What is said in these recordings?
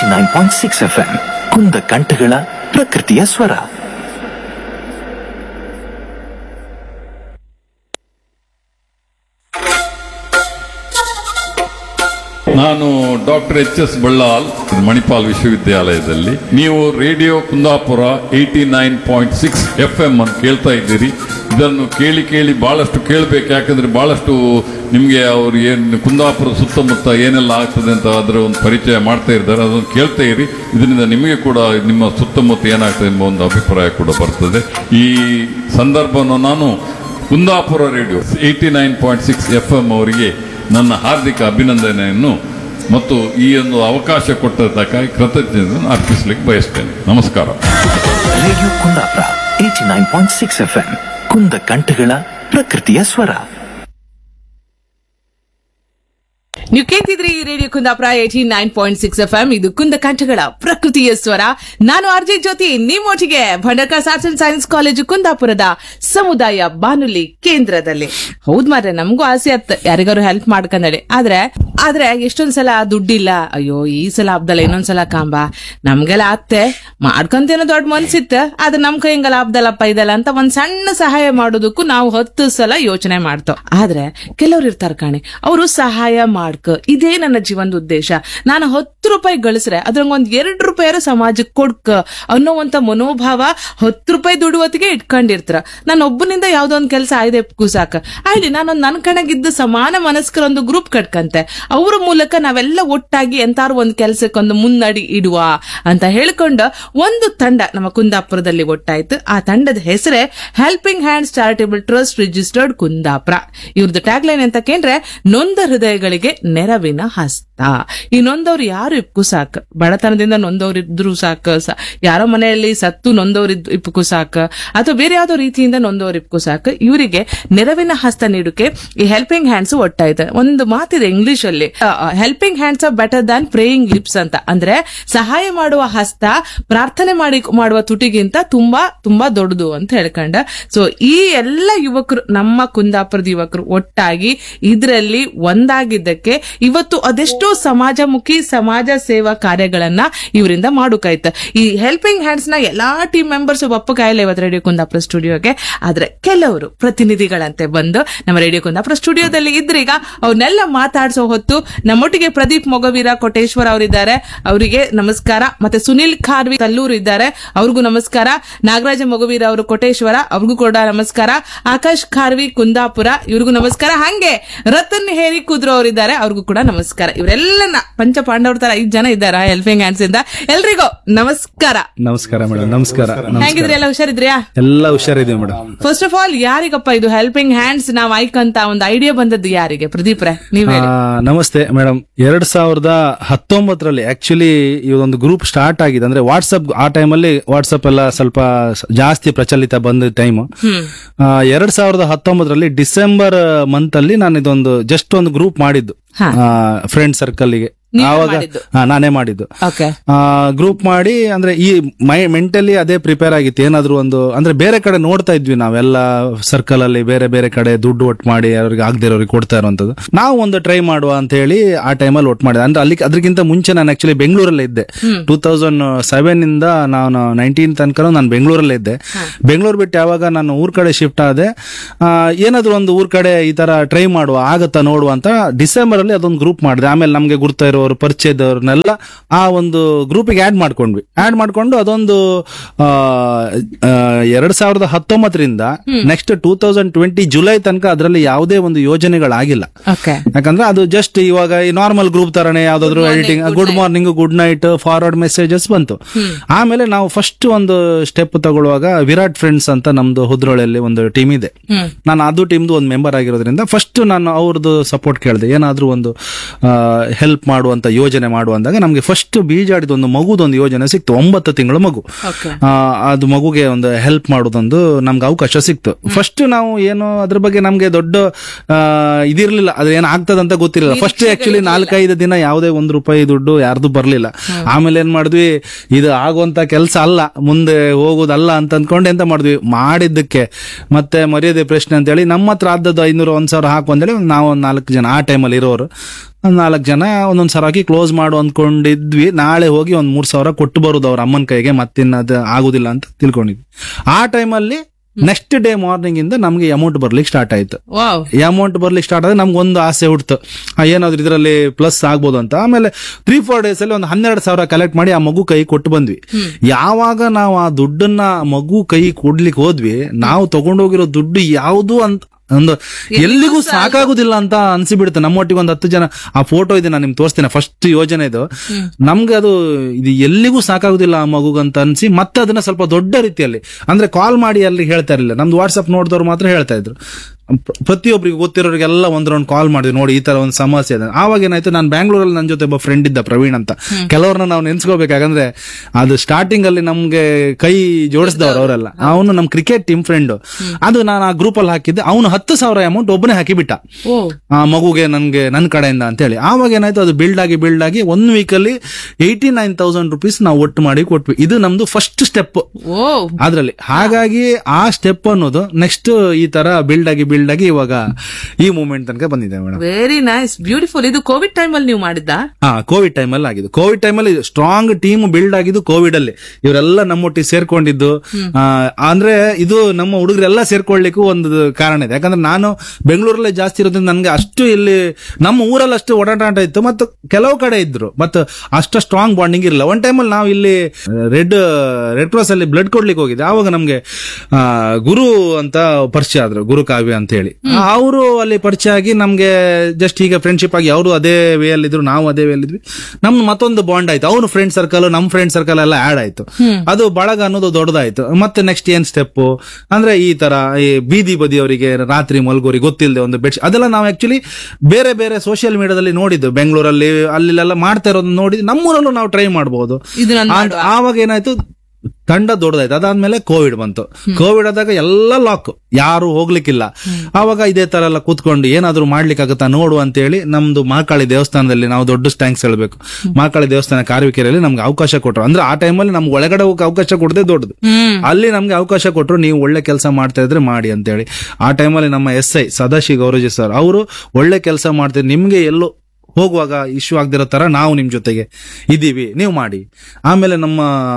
89.6 FM ಕುಂದ ಕಂಠಗಳ ಪ್ರಕೃತಿಯ ಸ್ವರ. ನಾನು ಡಾಕ್ಟರ್ ಎಚ್.ಎಸ್. ಬಳ್ಳಾಲ್, ಮಣಿಪಾಲ್ ವಿಶ್ವವಿದ್ಯಾಲಯದಲ್ಲಿ. ನೀವು ರೇಡಿಯೋ ಕುಂದಾಪುರ 89.6 FM ಅನ್ನು ಕೇಳ್ತಾ ಇದ್ದೀರಿ. ಇದನ್ನು ಕೇಳಿ ಕೇಳಿ ಬಹಳಷ್ಟು ಕೇಳಬೇಕು, ಯಾಕಂದ್ರೆ ಬಹಳಷ್ಟು ನಿಮಗೆ ಅವರು ಏನು ಕುಂದಾಪುರ ಸುತ್ತಮುತ್ತ ಏನೆಲ್ಲ ಆಗ್ತದೆ ಅಂತ ಅದರ ಒಂದು ಪರಿಚಯ ಮಾಡ್ತಾ ಇದ್ದಾರೆ. ಅದನ್ನು ಕೇಳ್ತಾ ಇರಿ. ಇದರಿಂದ ನಿಮಗೆ ಕೂಡ ನಿಮ್ಮ ಸುತ್ತಮುತ್ತ ಏನಾಗ್ತದೆ ಎಂಬ ಒಂದು ಅಭಿಪ್ರಾಯ ಕೂಡ ಬರ್ತದೆ. ಈ ಸಂದರ್ಭವನ್ನು ನಾನು ಕುಂದಾಪುರ ರೇಡಿಯೋ 89.6 FM ಅವರಿಗೆ ನನ್ನ ಹಾರ್ದಿಕ ಅಭಿನಂದನೆಯನ್ನು ಮತ್ತು ಈ ಒಂದು ಅವಕಾಶ ಕೊಟ್ಟದ್ದಕ್ಕಾಗಿ ಕೃತಜ್ಞತೆಯನ್ನು ಅರ್ಪಿಸಲಿಕ್ಕೆ ಬಯಸ್ತೇನೆ. ನಮಸ್ಕಾರ. ರೇಡಿಯೋ ಕುಂದಾಪುರ 89.6 FM ಕುಂದ ಕಂಠಗಳ ಪ್ರಕೃತಿಯ ಸ್ವರ. ನೀವು ಕೇಳ್ತಿದ್ರಿ ರೇಡಿಯೋ ಕುಂದಾಪುರ 89.6 FM. ಇದು ಕುಂದ ಕಂಠಗಳ ಪ್ರಕೃತಿಯ ಸ್ವರ. ನಾನು RJ Jyothi, ನಿಮ್ಮೊಟ್ಟಿಗೆ Bhandarkar arts and science college ಕುಂದಾಪುರದ ಸಮುದಾಯ ಬಾನುಲಿ ಕೇಂದ್ರದಲ್ಲಿ. ಹೌದ್ ಮಾರ್ರೆ, ನಮಗೂ ಆಸೆ ಆತ್ ಯಾರಿಗಾರು ಹೆಲ್ಪ್ ಮಾಡ್ಕೊಂಡಡೆ. ಆದ್ರೆ ಎಷ್ಟೊಂದ್ಸಲ ದುಡ್ಡಿಲ್ಲ, ಅಯ್ಯೋ ಈ ಸಲ ಹಬ್ದಲ್ಲ ಇನ್ನೊಂದ್ಸಲ ಕಾಂಬ, ನಮ್ಗೆಲ್ಲ ಆತ್ತೆ ಮಾಡ್ಕೊಂತೇನೋ ದೊಡ್ಡ ಮನ್ಸಿತ್ತ, ಆದ್ರೆ ನಮ್ ಕೈ ಹಿಂಗಲ್ಲ ಹಬ್ದಲ್ಲಪ್ಪ ಇದಲ್ಲ ಅಂತ ಒಂದ್ ಸಣ್ಣ ಸಹಾಯ ಮಾಡೋದಕ್ಕೂ ನಾವು 10 ಸಲ ಯೋಚನೆ ಮಾಡ್ತಾವ್. ಆದ್ರೆ ಕೆಲವ್ರು ಇರ್ತಾರ ಕಾಣೆ, ಅವರು ಸಹಾಯ ಮಾಡ್ಕ, ಇದೇ ನನ್ನ ಜೀವನದ ಉದ್ದೇಶ, ನಾನು 10 ರೂಪಾಯಿ ಗಳಿಸ್ರೆ ಅದ್ರಂಗ ಒಂದ್ 2 ರೂಪಾಯಿ ಸಮಾಜಕ್ಕೆ ಕೊಡ್ಕ ಅನ್ನೋವಂತ ಮನೋಭಾವ 10 ರೂಪಾಯಿ ದುಡುವತ್ತಿಗೆ ಇಟ್ಕೊಂಡಿರ್ತಾರ. ನಾನು ಒಬ್ಬನಿಂದ ಯಾವ್ದೋ ಒಂದ್ ಕೆಲಸ ಆಯ್ದೆ ಕೂಸಾಕ ಆಯ್ಲಿ, ನಾನೊಂದ್ ನನ್ ಕಣಗಿದ್ದ ಸಮಾನ ಮನಸ್ಕರ ಒಂದು ಗ್ರೂಪ್ ಕಟ್ಕಂತೆ, ಅವರ ಮೂಲಕ ನಾವೆಲ್ಲ ಒಟ್ಟಾಗಿ ಎಂತಾರು ಒಂದ್ ಕೆಲ್ಸಕ್ಕೊಂದು ಮುನ್ನಡಿ ಇಡುವ ಅಂತ ಹೇಳ್ಕೊಂಡು ಒಂದು ತಂಡ ನಮ್ಮ ಕುಂದಾಪುರದಲ್ಲಿ ಒಟ್ಟಾಯ್ತು. ಆ ತಂಡದ ಹೆಸರೇ helping hands charitable trust registered Kundapura. ಇವ್ರದ್ದು ಟ್ಯಾಗ್ ಲೈನ್ ಅಂತ ಕೇಂದ್ರೆ, ನೊಂದ ಹೃದಯಗಳಿಗೆ ನೆರವಿನ ಹಸ್ತ. ಈ ನೊಂದವ್ರು ಯಾರು ಇಪ್ಪು ಸಾಕು, ಬಡತನದಿಂದ ನೊಂದವ್ರಿದ್ರು ಸಾಕು, ಯಾರೋ ಮನೆಯಲ್ಲಿ ಸತ್ತು ನೊಂದವ್ರಿದ್ ಇಪ್ಪು ಸಾಕು, ಅಥವಾ ಬೇರೆ ಯಾವ್ದೋ ರೀತಿಯಿಂದ ನೊಂದವ್ರು ಇಪ್ಪು ಸಾಕು, ಇವರಿಗೆ ನೆರವಿನ ಹಸ್ತ ನೀಡಕ್ಕೆ ಈ ಹೆಲ್ಪಿಂಗ್ ಹ್ಯಾಂಡ್ಸ್ ಒಟ್ಟಾಯ್ತು. ಒಂದು ಮಾತಿದೆ ಇಂಗ್ಲಿಷ್ ಅಲ್ಲಿ, helping hands are better than praying lips ಅಂತ. ಅಂದ್ರೆ ಸಹಾಯ ಮಾಡುವ ಹಸ್ತ ಪ್ರಾರ್ಥನೆ ಮಾಡುವ ತುಟಿಗಿಂತ ತುಂಬಾ ತುಂಬಾ ದೊಡ್ಡದು ಅಂತ ಹೇಳ್ಕೊಂಡ. ಸೊ ಈ ಎಲ್ಲ ಯುವಕರು, ನಮ್ಮ ಕುಂದಾಪುರದ ಯುವಕರು ಒಟ್ಟಾಗಿ ಇದರಲ್ಲಿ ಒಂದಾಗಿದ್ದಕ್ಕೆ ಇವತ್ತು ಅದೆಷ್ಟೋ ಸಮಾಜಮುಖಿ ಸಮಾಜ ಸೇವಾ ಕಾರ್ಯಗಳನ್ನ ಇವರಿಂದ ಮಾಡೋಕಾಯ್ತು. ಈ ಹೆಲ್ಪಿಂಗ್ ಹ್ಯಾಂಡ್ಸ್ ನ ಎಲ್ಲಾ ಟೀಮ್ ಮೆಂಬರ್ಸ್ ಒಪ್ಪ ಕಾಯಿಲ್ಲ ಇವತ್ತು ರೇಡಿಯೋ ಕುಂದಾಪುರ ಸ್ಟುಡಿಯೋಗೆ. ಆದ್ರೆ ಕೆಲವರು ಪ್ರತಿನಿಧಿಗಳಂತೆ ಬಂದು ನಮ್ಮ ರೇಡಿಯೋ ಕುಂದಾಪುರ ಸ್ಟುಡಿಯೋದಲ್ಲಿ ಇದ್ರೀಗ ಅವ್ರನ್ನೆಲ್ಲ ಮಾತಾಡ್ಸೋ ಹೊತ್ತು ನಮ್ಮೊಟ್ಟಿಗೆ ಪ್ರದೀಪ್ ಮೊಗವೀರ ಕೋಟೇಶ್ವರ ಅವರಿದ್ದಾರೆ, ಅವರಿಗೆ ನಮಸ್ಕಾರ. ಮತ್ತೆ ಸುನಿಲ್ ಖಾರ್ವಿ ಕಲ್ಲೂರು ಇದ್ದಾರೆ, ಅವ್ರಿಗೂ ನಮಸ್ಕಾರ. ನಾಗರಾಜ ಮೊಗವೀರ ಅವರು ಕೋಟೇಶ್ವರ, ಅವ್ರಿಗೂ ಕೂಡ ನಮಸ್ಕಾರ. ಆಕಾಶ್ ಖಾರ್ವಿ ಕುಂದಾಪುರ, ಇವ್ರಿಗೂ ನಮಸ್ಕಾರ. ಹಂಗೆ ರತನ್ ಹೇರಿ ಕುದ್ರು ಅವರಿದ್ದಾರೆ, ಅವ್ರಿಗೂ ಕೂಡ ನಮಸ್ಕಾರ. ಇವರೆಲ್ಲ ಪಂಚ ಪಾಂಡವ್ರ ತರ 5 ಜನ ಇದ್ದಾರ ಹೆಲ್ಪಿಂಗ್ ಹ್ಯಾಂಡ್ಸ್ ಇಂದ. ಎಲ್ರಿಗೂ ನಮಸ್ಕಾರ. ನಮಸ್ಕಾರ ಮೇಡಮ್. ನಮಸ್ಕಾರ. ಹೆಂಗಿದ್ರಿ? ಎಲ್ಲ ಹುಷಾರಿದ್ರಿಯಾ? ಎಲ್ಲ ಹುಷಾರಿದೀವಿ ಮೇಡಮ್. ಫಸ್ಟ್ ಆಫ್ ಆಲ್ ಯಾರಿಗಪ್ಪ ಇದು ಹೆಲ್ಪಿಂಗ್ ಹ್ಯಾಂಡ್ಸ್ ನಾವ್ ಆಯ್ಕಂತ ಒಂದು ಐಡಿಯಾ ಬಂದದ್ದು ಯಾರಿಗೆ? ಪ್ರದೀಪ್ ರೇ, ನೀವ್ ಹೇಳಿ. ನಮಸ್ತೆ ಮೇಡಮ್. 2019 ಆಕ್ಚುಲಿ ಇದೊಂದು ಗ್ರೂಪ್ ಸ್ಟಾರ್ಟ್ ಆಗಿದೆ. ಅಂದ್ರೆ ವಾಟ್ಸ್ಆಪ್, ಆ ಟೈಮಲ್ಲಿ ವಾಟ್ಸ್ಆಪ್ ಎಲ್ಲ ಸ್ವಲ್ಪ ಜಾಸ್ತಿ ಪ್ರಚಲಿತ ಬಂದ ಟೈಮ್. 2019 ಡಿಸೆಂಬರ್ ಮಂತ್ ಅಲ್ಲಿ ನಾನು ಇದೊಂದು ಜಸ್ಟ್ ಒಂದು ಗ್ರೂಪ್ ಮಾಡಿದ್ದು ಫ್ರೆಂಡ್ ಸರ್ಕಲ್ ಗೆ. ಆವಾಗ ನಾನೇ ಮಾಡಿದ್ದು ಗ್ರೂಪ್ ಮಾಡಿ. ಅಂದ್ರೆ ಈ ಮೆಂಟಲಿ ಅದೇ ಪ್ರಿಪೇರ್ ಆಗಿತ್ತು, ಏನಾದ್ರು ಒಂದು ಅಂದ್ರೆ ಬೇರೆ ಕಡೆ ನೋಡ್ತಾ ಇದ್ವಿ ನಾವೆಲ್ಲ ಸರ್ಕಲ್ ಅಲ್ಲಿ, ಬೇರೆ ಬೇರೆ ಕಡೆ ದುಡ್ಡು ಒಟ್ಟು ಮಾಡಿ ಅವ್ರಿಗೆ ಆಗದಿರೋರಿಗೆ ಕೊಡ್ತಾ ಇರುವಂತದ್ದು. ನಾವು ಒಂದು ಟ್ರೈ ಮಾಡುವ ಅಂತ ಹೇಳಿ ಆ ಟೈಮಲ್ಲಿ ಒಟ್ಟು ಮಾಡಿದೆ. ಅಂದ್ರೆ ಅಲ್ಲಿ ಅದಕ್ಕಿಂತ ಮುಂಚೆ ನಾನು ಆಕ್ಚುಲಿ ಬೆಂಗಳೂರಲ್ಲೇ ಇದ್ದೆ. 2007 ಇಂದ ನಾನು 19 ತನಕ ನಾನು ಬೆಂಗಳೂರಲ್ಲೇ ಇದ್ದೆ. ಬೆಂಗಳೂರು ಬಿಟ್ಟು ಯಾವಾಗ ನಾನು ಊರ್ ಕಡೆ ಶಿಫ್ಟ್ ಆದೆ, ಏನಾದ್ರು ಒಂದು ಊರ್ ಕಡೆ ಈ ತರ ಟ್ರೈ ಮಾಡುವ, ಆಗತ್ತಾ ನೋಡುವ ಅಂತ ಡಿಸೆಂಬರ್ ಅಲ್ಲಿ ಅದೊಂದು ಗ್ರೂಪ್ ಮಾಡಿದೆ. ಆಮೇಲೆ ನಮ್ಗೆ ಗುರ್ತಾ ಇರೋ ಪರಿಚಯದವ್ರನ್ನೆಲ್ಲ ಆ ಒಂದು ಗ್ರೂಪಿಗೆ ಆಡ್ ಮಾಡ್ಕೊಂಡು ಅದೊಂದು 2019 ನೆಕ್ಸ್ಟ್ 2020 ಜುಲೈ ತನಕ ಅದರಲ್ಲಿ ಯಾವುದೇ ಒಂದು ಯೋಜನೆಗಳಾಗಿಲ್ಲ. ಯಾಕಂದ್ರೆ ಅದು ಜಸ್ಟ್ ಇವಾಗ ಈ ನಾರ್ಮಲ್ ಗ್ರೂಪ್ ತರನೇ ಯಾವ್ದಾದ್ರು editing, good morning, good night, forward messages ಬಂತು. ಆಮೇಲೆ ನಾವು ಫಸ್ಟ್ ಒಂದು ಸ್ಟೆಪ್ ತಗೊಳ್ಳುವಾಗ ವಿರಾಟ್ ಫ್ರೆಂಡ್ಸ್ ಅಂತ ನಮ್ದು ಹುದ್ರೋಳಲ್ಲಿ ಒಂದು ಟೀಮ್ ಇದೆ. ನಾನು ಅದು ಟೀಮ್ದು ಒಂದು ಮೆಂಬರ್ ಆಗಿರೋದ್ರಿಂದ ಫಸ್ಟ್ ನಾನು ಅವ್ರದ್ದು ಸಪೋರ್ಟ್ ಕೇಳಿದೆ. ಏನಾದ್ರೂ ಒಂದು ಹೆಲ್ಪ್ ಮಾಡುವಂತ ಯೋಜನೆ ಮಾಡುವಂದಾಗ ನಮ್ಗೆ ಫಸ್ಟ್ ಬೀಜಾಡಿದ ಒಂದು ಮಗುದೊಂದು ಯೋಜನೆ ಸಿಕ್ತು. 9 ತಿಂಗಳ ಮಗು. ಅದು ಮಗುಗೆ ಒಂದು ಹೆಲ್ಪ್ ಮಾಡೋದೊಂದು ನಮ್ಗೆ ಅವಕಾಶ ಸಿಕ್ತು. ಫಸ್ಟ್ ನಾವು ಏನು ಅದ್ರ ಬಗ್ಗೆ ನಮ್ಗೆ ದೊಡ್ಡ ಇದಿರ್ಲಿಲ್ಲ, ಅದ್ರ ಏನ್ ಆಗ್ತದಂತ ಗೊತ್ತಿರಲಿಲ್ಲ. ಫಸ್ಟ್ ಆಕ್ಚುಲಿ 4-5 ದಿನ ಯಾವುದೇ ₹1 ದುಡ್ಡು ಯಾರ್ದು ಬರ್ಲಿಲ್ಲ. ಆಮೇಲೆ ಏನ್ ಮಾಡಿದ್ವಿ, ಇದು ಆಗುವಂತ ಕೆಲಸ ಅಲ್ಲ, ಮುಂದೆ ಹೋಗೋದಲ್ಲ ಅಂತ ಅಂದ್ಕೊಂಡು ಎಂತ ಮಾಡಿದ್ವಿ, ಮಾಡಿದ್ದಕ್ಕೆ ಮತ್ತೆ ಮರ್ಯಾದೆ ಪ್ರಶ್ನೆ ಅಂತ ಹೇಳಿ ನಮ್ಮ ಹತ್ರ ಆದದ್ದು 500-1,000 ಹಾಕು ಅಂತೇಳಿ ನಾವು 4 ಜನ ಆ ಟೈಮಲ್ಲಿ ಇರೋರು ಒಂದ್ 4 ಜನ ಒಂದೊಂದ್ ಸರ ಹಾಕಿ ಕ್ಲೋಸ್ ಮಾಡು ಅಂದ್ಕೊಂಡಿದ್ವಿ. ನಾಳೆ ಹೋಗಿ ಒಂದ್ 3,000 ಕೊಟ್ಟು ಬರುದು ಅವ್ರ ಅಮ್ಮನ ಕೈಗೆ, ಮತ್ತಿನ್ನದು ಆಗುದಿಲ್ಲ ಅಂತ ತಿಳ್ಕೊಂಡಿದ್ವಿ. ಆ ಟೈಮಲ್ಲಿ ನೆಕ್ಸ್ಟ್ ಡೇ ಮಾರ್ನಿಂಗ್ ಇಂದ ನಮ್ಗೆ ಅಮೌಂಟ್ ಬರ್ಲಿಕ್ಕೆ ಸ್ಟಾರ್ಟ್ ಆಯ್ತು. ಅಮೌಂಟ್ ಬರ್ಲಿಕ್ಕೆ ಸ್ಟಾರ್ಟ್ ಆದ್ರೆ ನಮ್ಗೆ ಒಂದು ಆಸೆ ಹುಡ್ತು, ಏನಾದ್ರು ಇದರಲ್ಲಿ ಪ್ಲಸ್ ಆಗ್ಬೋದು ಅಂತ. ಆಮೇಲೆ 3-4 ಡೇಸ್ ಅಲ್ಲಿ ಒಂದು 12,000 ಕಲೆಕ್ಟ್ ಮಾಡಿ ಆ ಮಗು ಕೈ ಕೊಟ್ಟು ಬಂದ್ವಿ. ಯಾವಾಗ ನಾವು ಆ ದುಡ್ಡನ್ನ ಮಗು ಕೈ ಕೊಡ್ಲಿಕ್ಕೆ ಹೋದ್ವಿ, ನಾವು ತಗೊಂಡೋಗಿರೋ ದುಡ್ಡು ಯಾವುದು ಅಂತ ಒಂದು ಎಲ್ಲಿಗೂ ಸಾಕಾಗುದಿಲ್ಲ ಅಂತ ಅನ್ಸಿಬಿಡುತ್ತೆ. ನಮ್ಮೊಟ್ಟಿಗೆ ಒಂದು 10 ಜನ, ಆ ಫೋಟೋ ಇದೆ, ನಾನು ನಿಮ್ಗೆ ತೋರಿಸ್ತೇನೆ, ಫಸ್ಟ್ ಯೋಜನೆ ಇದು. ನಮ್ಗೆ ಅದು ಇದು ಎಲ್ಲಿಗೂ ಸಾಕಾಗುದಿಲ್ಲ ಆ ಮಗುಗಂತ ಅನ್ಸಿ ಮತ್ತೆ ಅದನ್ನ ಸ್ವಲ್ಪ ದೊಡ್ಡ ರೀತಿಯಲ್ಲಿ, ಅಂದ್ರೆ ಕಾಲ್ ಮಾಡಿ ಅಲ್ಲಿ ಹೇಳ್ತಾ ಇರಲಿಲ್ಲ, ನಮ್ದು ವಾಟ್ಸ್ಆಪ್ ನೋಡಿದವ್ರು ಮಾತ್ರ ಹೇಳ್ತಾ ಇದ್ರು. ಪ್ರತಿಯೊಬ್ಬರಿಗೆ ಗೊತ್ತಿರೋರಿಗೆಲ್ಲ ಒಂದ್ ರೌಂಡ್ ಕಾಲ್ ಮಾಡಿದ್ವಿ, ನೋಡಿ ಈ ತರ ಒಂದು ಸಮಸ್ಯೆ ಇದೆ. ಆವಾಗ ಏನಾಯ್ತು, ನಾನು ಬ್ಯಾಂಗ್ಳೂರಲ್ಲಿ ನನ್ನ ಜೊತೆ ಒಬ್ಬ ಫ್ರೆಂಡ್ ಇದ್ದ, ಪ್ರವೀಣ್ ಅಂತ. ಕೆಲವ್ರನ್ನ ನಾವು ನೆನ್ಸ್ಕೋಬೇಕಾಗಂದ್ರೆ ಅದು ಸ್ಟಾರ್ಟಿಂಗ್ ಅಲ್ಲಿ ನಮ್ಗೆ ಕೈ ಜೋಡಿಸಿದವ್ರು ಅವರೆಲ್ಲ. ಅವನು ನಮ್ ಕ್ರಿಕೆಟ್ ಟೀಮ್ ಫ್ರೆಂಡ್. ಅದು ನಾನು ಆ ಗ್ರೂಪ್ ಅಲ್ಲಿ ಹಾಕಿದ್ದೆ. ಅವನು 10,000 ಅಮೌಂಟ್ ಒಬ್ಬನೇ ಹಾಕಿಬಿಟ್ಟ ಆ ಮಗುಗೆ, ನನ್ಗೆ ನನ್ನ ಕಡೆಯಿಂದ ಅಂತ ಹೇಳಿ. ಆವಾಗ ಏನಾಯ್ತು, ಅದು ಬಿಲ್ಡ್ ಆಗಿ 1 ವೀಕ್ ಅಲ್ಲಿ 89,000 ರೂಪೀಸ್ ನಾವು ಒಟ್ಟು ಮಾಡಿ ಕೊಟ್ವಿ. ಇದು ನಮ್ದು ಫಸ್ಟ್ ಸ್ಟೆಪ್ ಅದ್ರಲ್ಲಿ. ಹಾಗಾಗಿ ಆ ಸ್ಟೆಪ್ ಅನ್ನೋದು ನೆಕ್ಸ್ಟ್ ಈ ತರ ಬಿಲ್ಡ್ ಆಗಿ ಇವಾಗ ಈ ಮೂಮೆಂಟ್ ತನಕ ಬಂದಿದೆ ಮೇಡಮ್. Very nice, beautiful. ಇದು ಕೋವಿಡ್ ಟೈಮ್ ಅಲ್ಲಿ ನೀವು ಮಾಡಿದ್ದ? ಕೋವಿಡ್ ಟೈಮ್ ಅಲ್ಲಿ ಆಗಿದ್ದು. ಕೋವಿಡ್ ಟೈಮ್ ಅಲ್ಲಿ ಸ್ಟ್ರಾಂಗ್ ಟೀಮ್ ಬಿಲ್ಡ್ ಆಗಿದ್ದು ಕೋವಿಡ್ ಅಲ್ಲಿ. ಇವರೆಲ್ಲ ನಮ್ಮೊಟ್ಟಿಗೆ ಸೇರ್ಕೊಂಡಿದ್ದು, ಅಂದ್ರೆ ಇದು ನಮ್ಮ ಹುಡುಗರೆಲ್ಲ ಸೇರ್ಕೊಳ್ಳಿಕ್ಕೂ ಒಂದು ಕಾರಣ ಇದೆ. ಯಾಕಂದ್ರೆ ನಾನು ಬೆಂಗಳೂರಲ್ಲೇ ಜಾಸ್ತಿ ಇರೋದ್ರಿಂದ ನನ್ಗೆ ಅಷ್ಟು ಇಲ್ಲಿ ನಮ್ಮ ಊರಲ್ಲಿ ಅಷ್ಟು ಓಡಾಟ ಇತ್ತು, ಮತ್ತು ಕೆಲವು ಕಡೆ ಇದ್ರು, ಮತ್ತು ಅಷ್ಟು ಸ್ಟ್ರಾಂಗ್ ಬಾಂಡಿಂಗ್ ಇರಲಿಲ್ಲ. ಒನ್ ಟೈಮ್ ಅಲ್ಲಿ ನಾವು ಇಲ್ಲಿ ರೆಡ್ ಕ್ರಾಸ್ ಅಲ್ಲಿ ಬ್ಲಡ್ ಕೊಡ್ಲಿಕ್ಕೆ ಹೋಗಿದ್ದೆ. ಆವಾಗ ನಮ್ಗೆ ಗುರು ಅಂತ ಪರಿಚಯ ಆದ್ರು, ಗುರು ಕಾವ್ಯ ಅಂತ ಹೇಳಿ. ಅವರು ಅಲ್ಲಿ ಪರಿಚಯ ಆಗಿ ನಮ್ಗೆ ಜಸ್ಟ್ ಈಗ ಫ್ರೆಂಡ್ಶಿಪ್ ಆಗಿ, ಅವರು ಅದೇ ವೇ ಅಲ್ಲಿ ಇದ್ರು, ನಾವು ಅದೇ ವೇ ಅಲ್ಲಿ ಇದ್ವಿ. ನಮ್ದು ಮತ್ತೊಂದು ಬಾಂಡ್ ಆಯ್ತು. ಅವ್ರ ಫ್ರೆಂಡ್ ಸರ್ಕಲ್, ನಮ್ ಫ್ರೆಂಡ್ ಸರ್ಕಲ್ ಎಲ್ಲ ಆಡ್ ಆಯ್ತು. ಅದು ಬಳಗ ಅನ್ನೋದು ದೊಡ್ಡದಾಯ್ತು. ಮತ್ತೆ ನೆಕ್ಸ್ಟ್ ಏನ್ ಸ್ಟೆಪ್ ಅಂದ್ರೆ, ಈ ತರ ಈ ಬೀದಿ ಬದಿಯವರಿಗೆ ರಾತ್ರಿ ಮಲ್ಗೋರಿಗೆ ಗೊತ್ತಿಲ್ಲದೆ ಒಂದು ಬೆಡ್, ಅದೆಲ್ಲ ನಾವು ಆಕ್ಚುಲಿ ಬೇರೆ ಬೇರೆ ಸೋಷಿಯಲ್ ಮೀಡಿಯಾದಲ್ಲಿ ನೋಡಿದ್ದು. ಬೆಂಗಳೂರಲ್ಲಿ ಅಲ್ಲೆಲ್ಲ ಮಾಡ್ತಾ ಇರೋದನ್ನ ನೋಡಿ ನಮ್ಮೂರಲ್ಲೂ ನಾವು ಟ್ರೈ ಮಾಡಬಹುದು. ಆವಾಗ ಏನಾಯ್ತು, ತಂಡ ದೊಡ್ಡದಾಯ್ತು. ಅದಾದ್ಮೇಲೆ ಕೋವಿಡ್ ಬಂತು. ಕೋವಿಡ್ ಆದಾಗ ಎಲ್ಲ ಲಾಕ್, ಯಾರು ಹೋಗ್ಲಿಕ್ಕಿಲ್ಲ. ಆವಾಗ ಇದೇ ತರ ಎಲ್ಲ ಕೂತ್ಕೊಂಡು ಏನಾದ್ರು ಮಾಡ್ಲಿಕ್ಕಾಗತ್ತಾ ನೋಡು ಅಂತ ಹೇಳಿ ನಮ್ದು ಮಹಾಕಾಳಿ ದೇವಸ್ಥಾನದಲ್ಲಿ, ನಾವು ದೊಡ್ಡ ಥ್ಯಾಂಕ್ಸ್ ಹೇಳ್ಬೇಕು, ಮಹಾಕಾಳಿ ದೇವಸ್ಥಾನ ಕಾರವಿಕೆರೆಯಲ್ಲಿ ನಮ್ಗೆ ಅವಕಾಶ ಕೊಟ್ರು. ಅಂದ್ರೆ ಆ ಟೈಮಲ್ಲಿ ನಮ್ಗೆ ಒಳಗಡೆ ಹೋಗಕ್ಕೆ ಅವಕಾಶ ಕೊಡದೆ ದೊಡ್ಡದು. ಅಲ್ಲಿ ನಮ್ಗೆ ಅವಕಾಶ ಕೊಟ್ರು, ನೀವು ಒಳ್ಳೆ ಕೆಲಸ ಮಾಡ್ತಾ ಇದ್ರೆ ಮಾಡಿ ಅಂತ ಹೇಳಿ. ಆ ಟೈಮಲ್ಲಿ ನಮ್ಮ SI ಸದಾಶಿವ ಗೌರಜಿ ಸರ್ ಅವರು ಒಳ್ಳೆ ಕೆಲಸ ಮಾಡ್ತಿದ್ರು, ನಿಮ್ಗೆ ಎಲ್ಲೋ ಹೋಗುವಾಗ ಇಶ್ಯೂ ಆಗದಿರೋ ತರ ನಾವು ನಿಮ್ ಜೊತೆಗೆ ಇದೀವಿ, ನೀವು ಮಾಡಿ. ಆಮೇಲೆ ನಮ್ಮ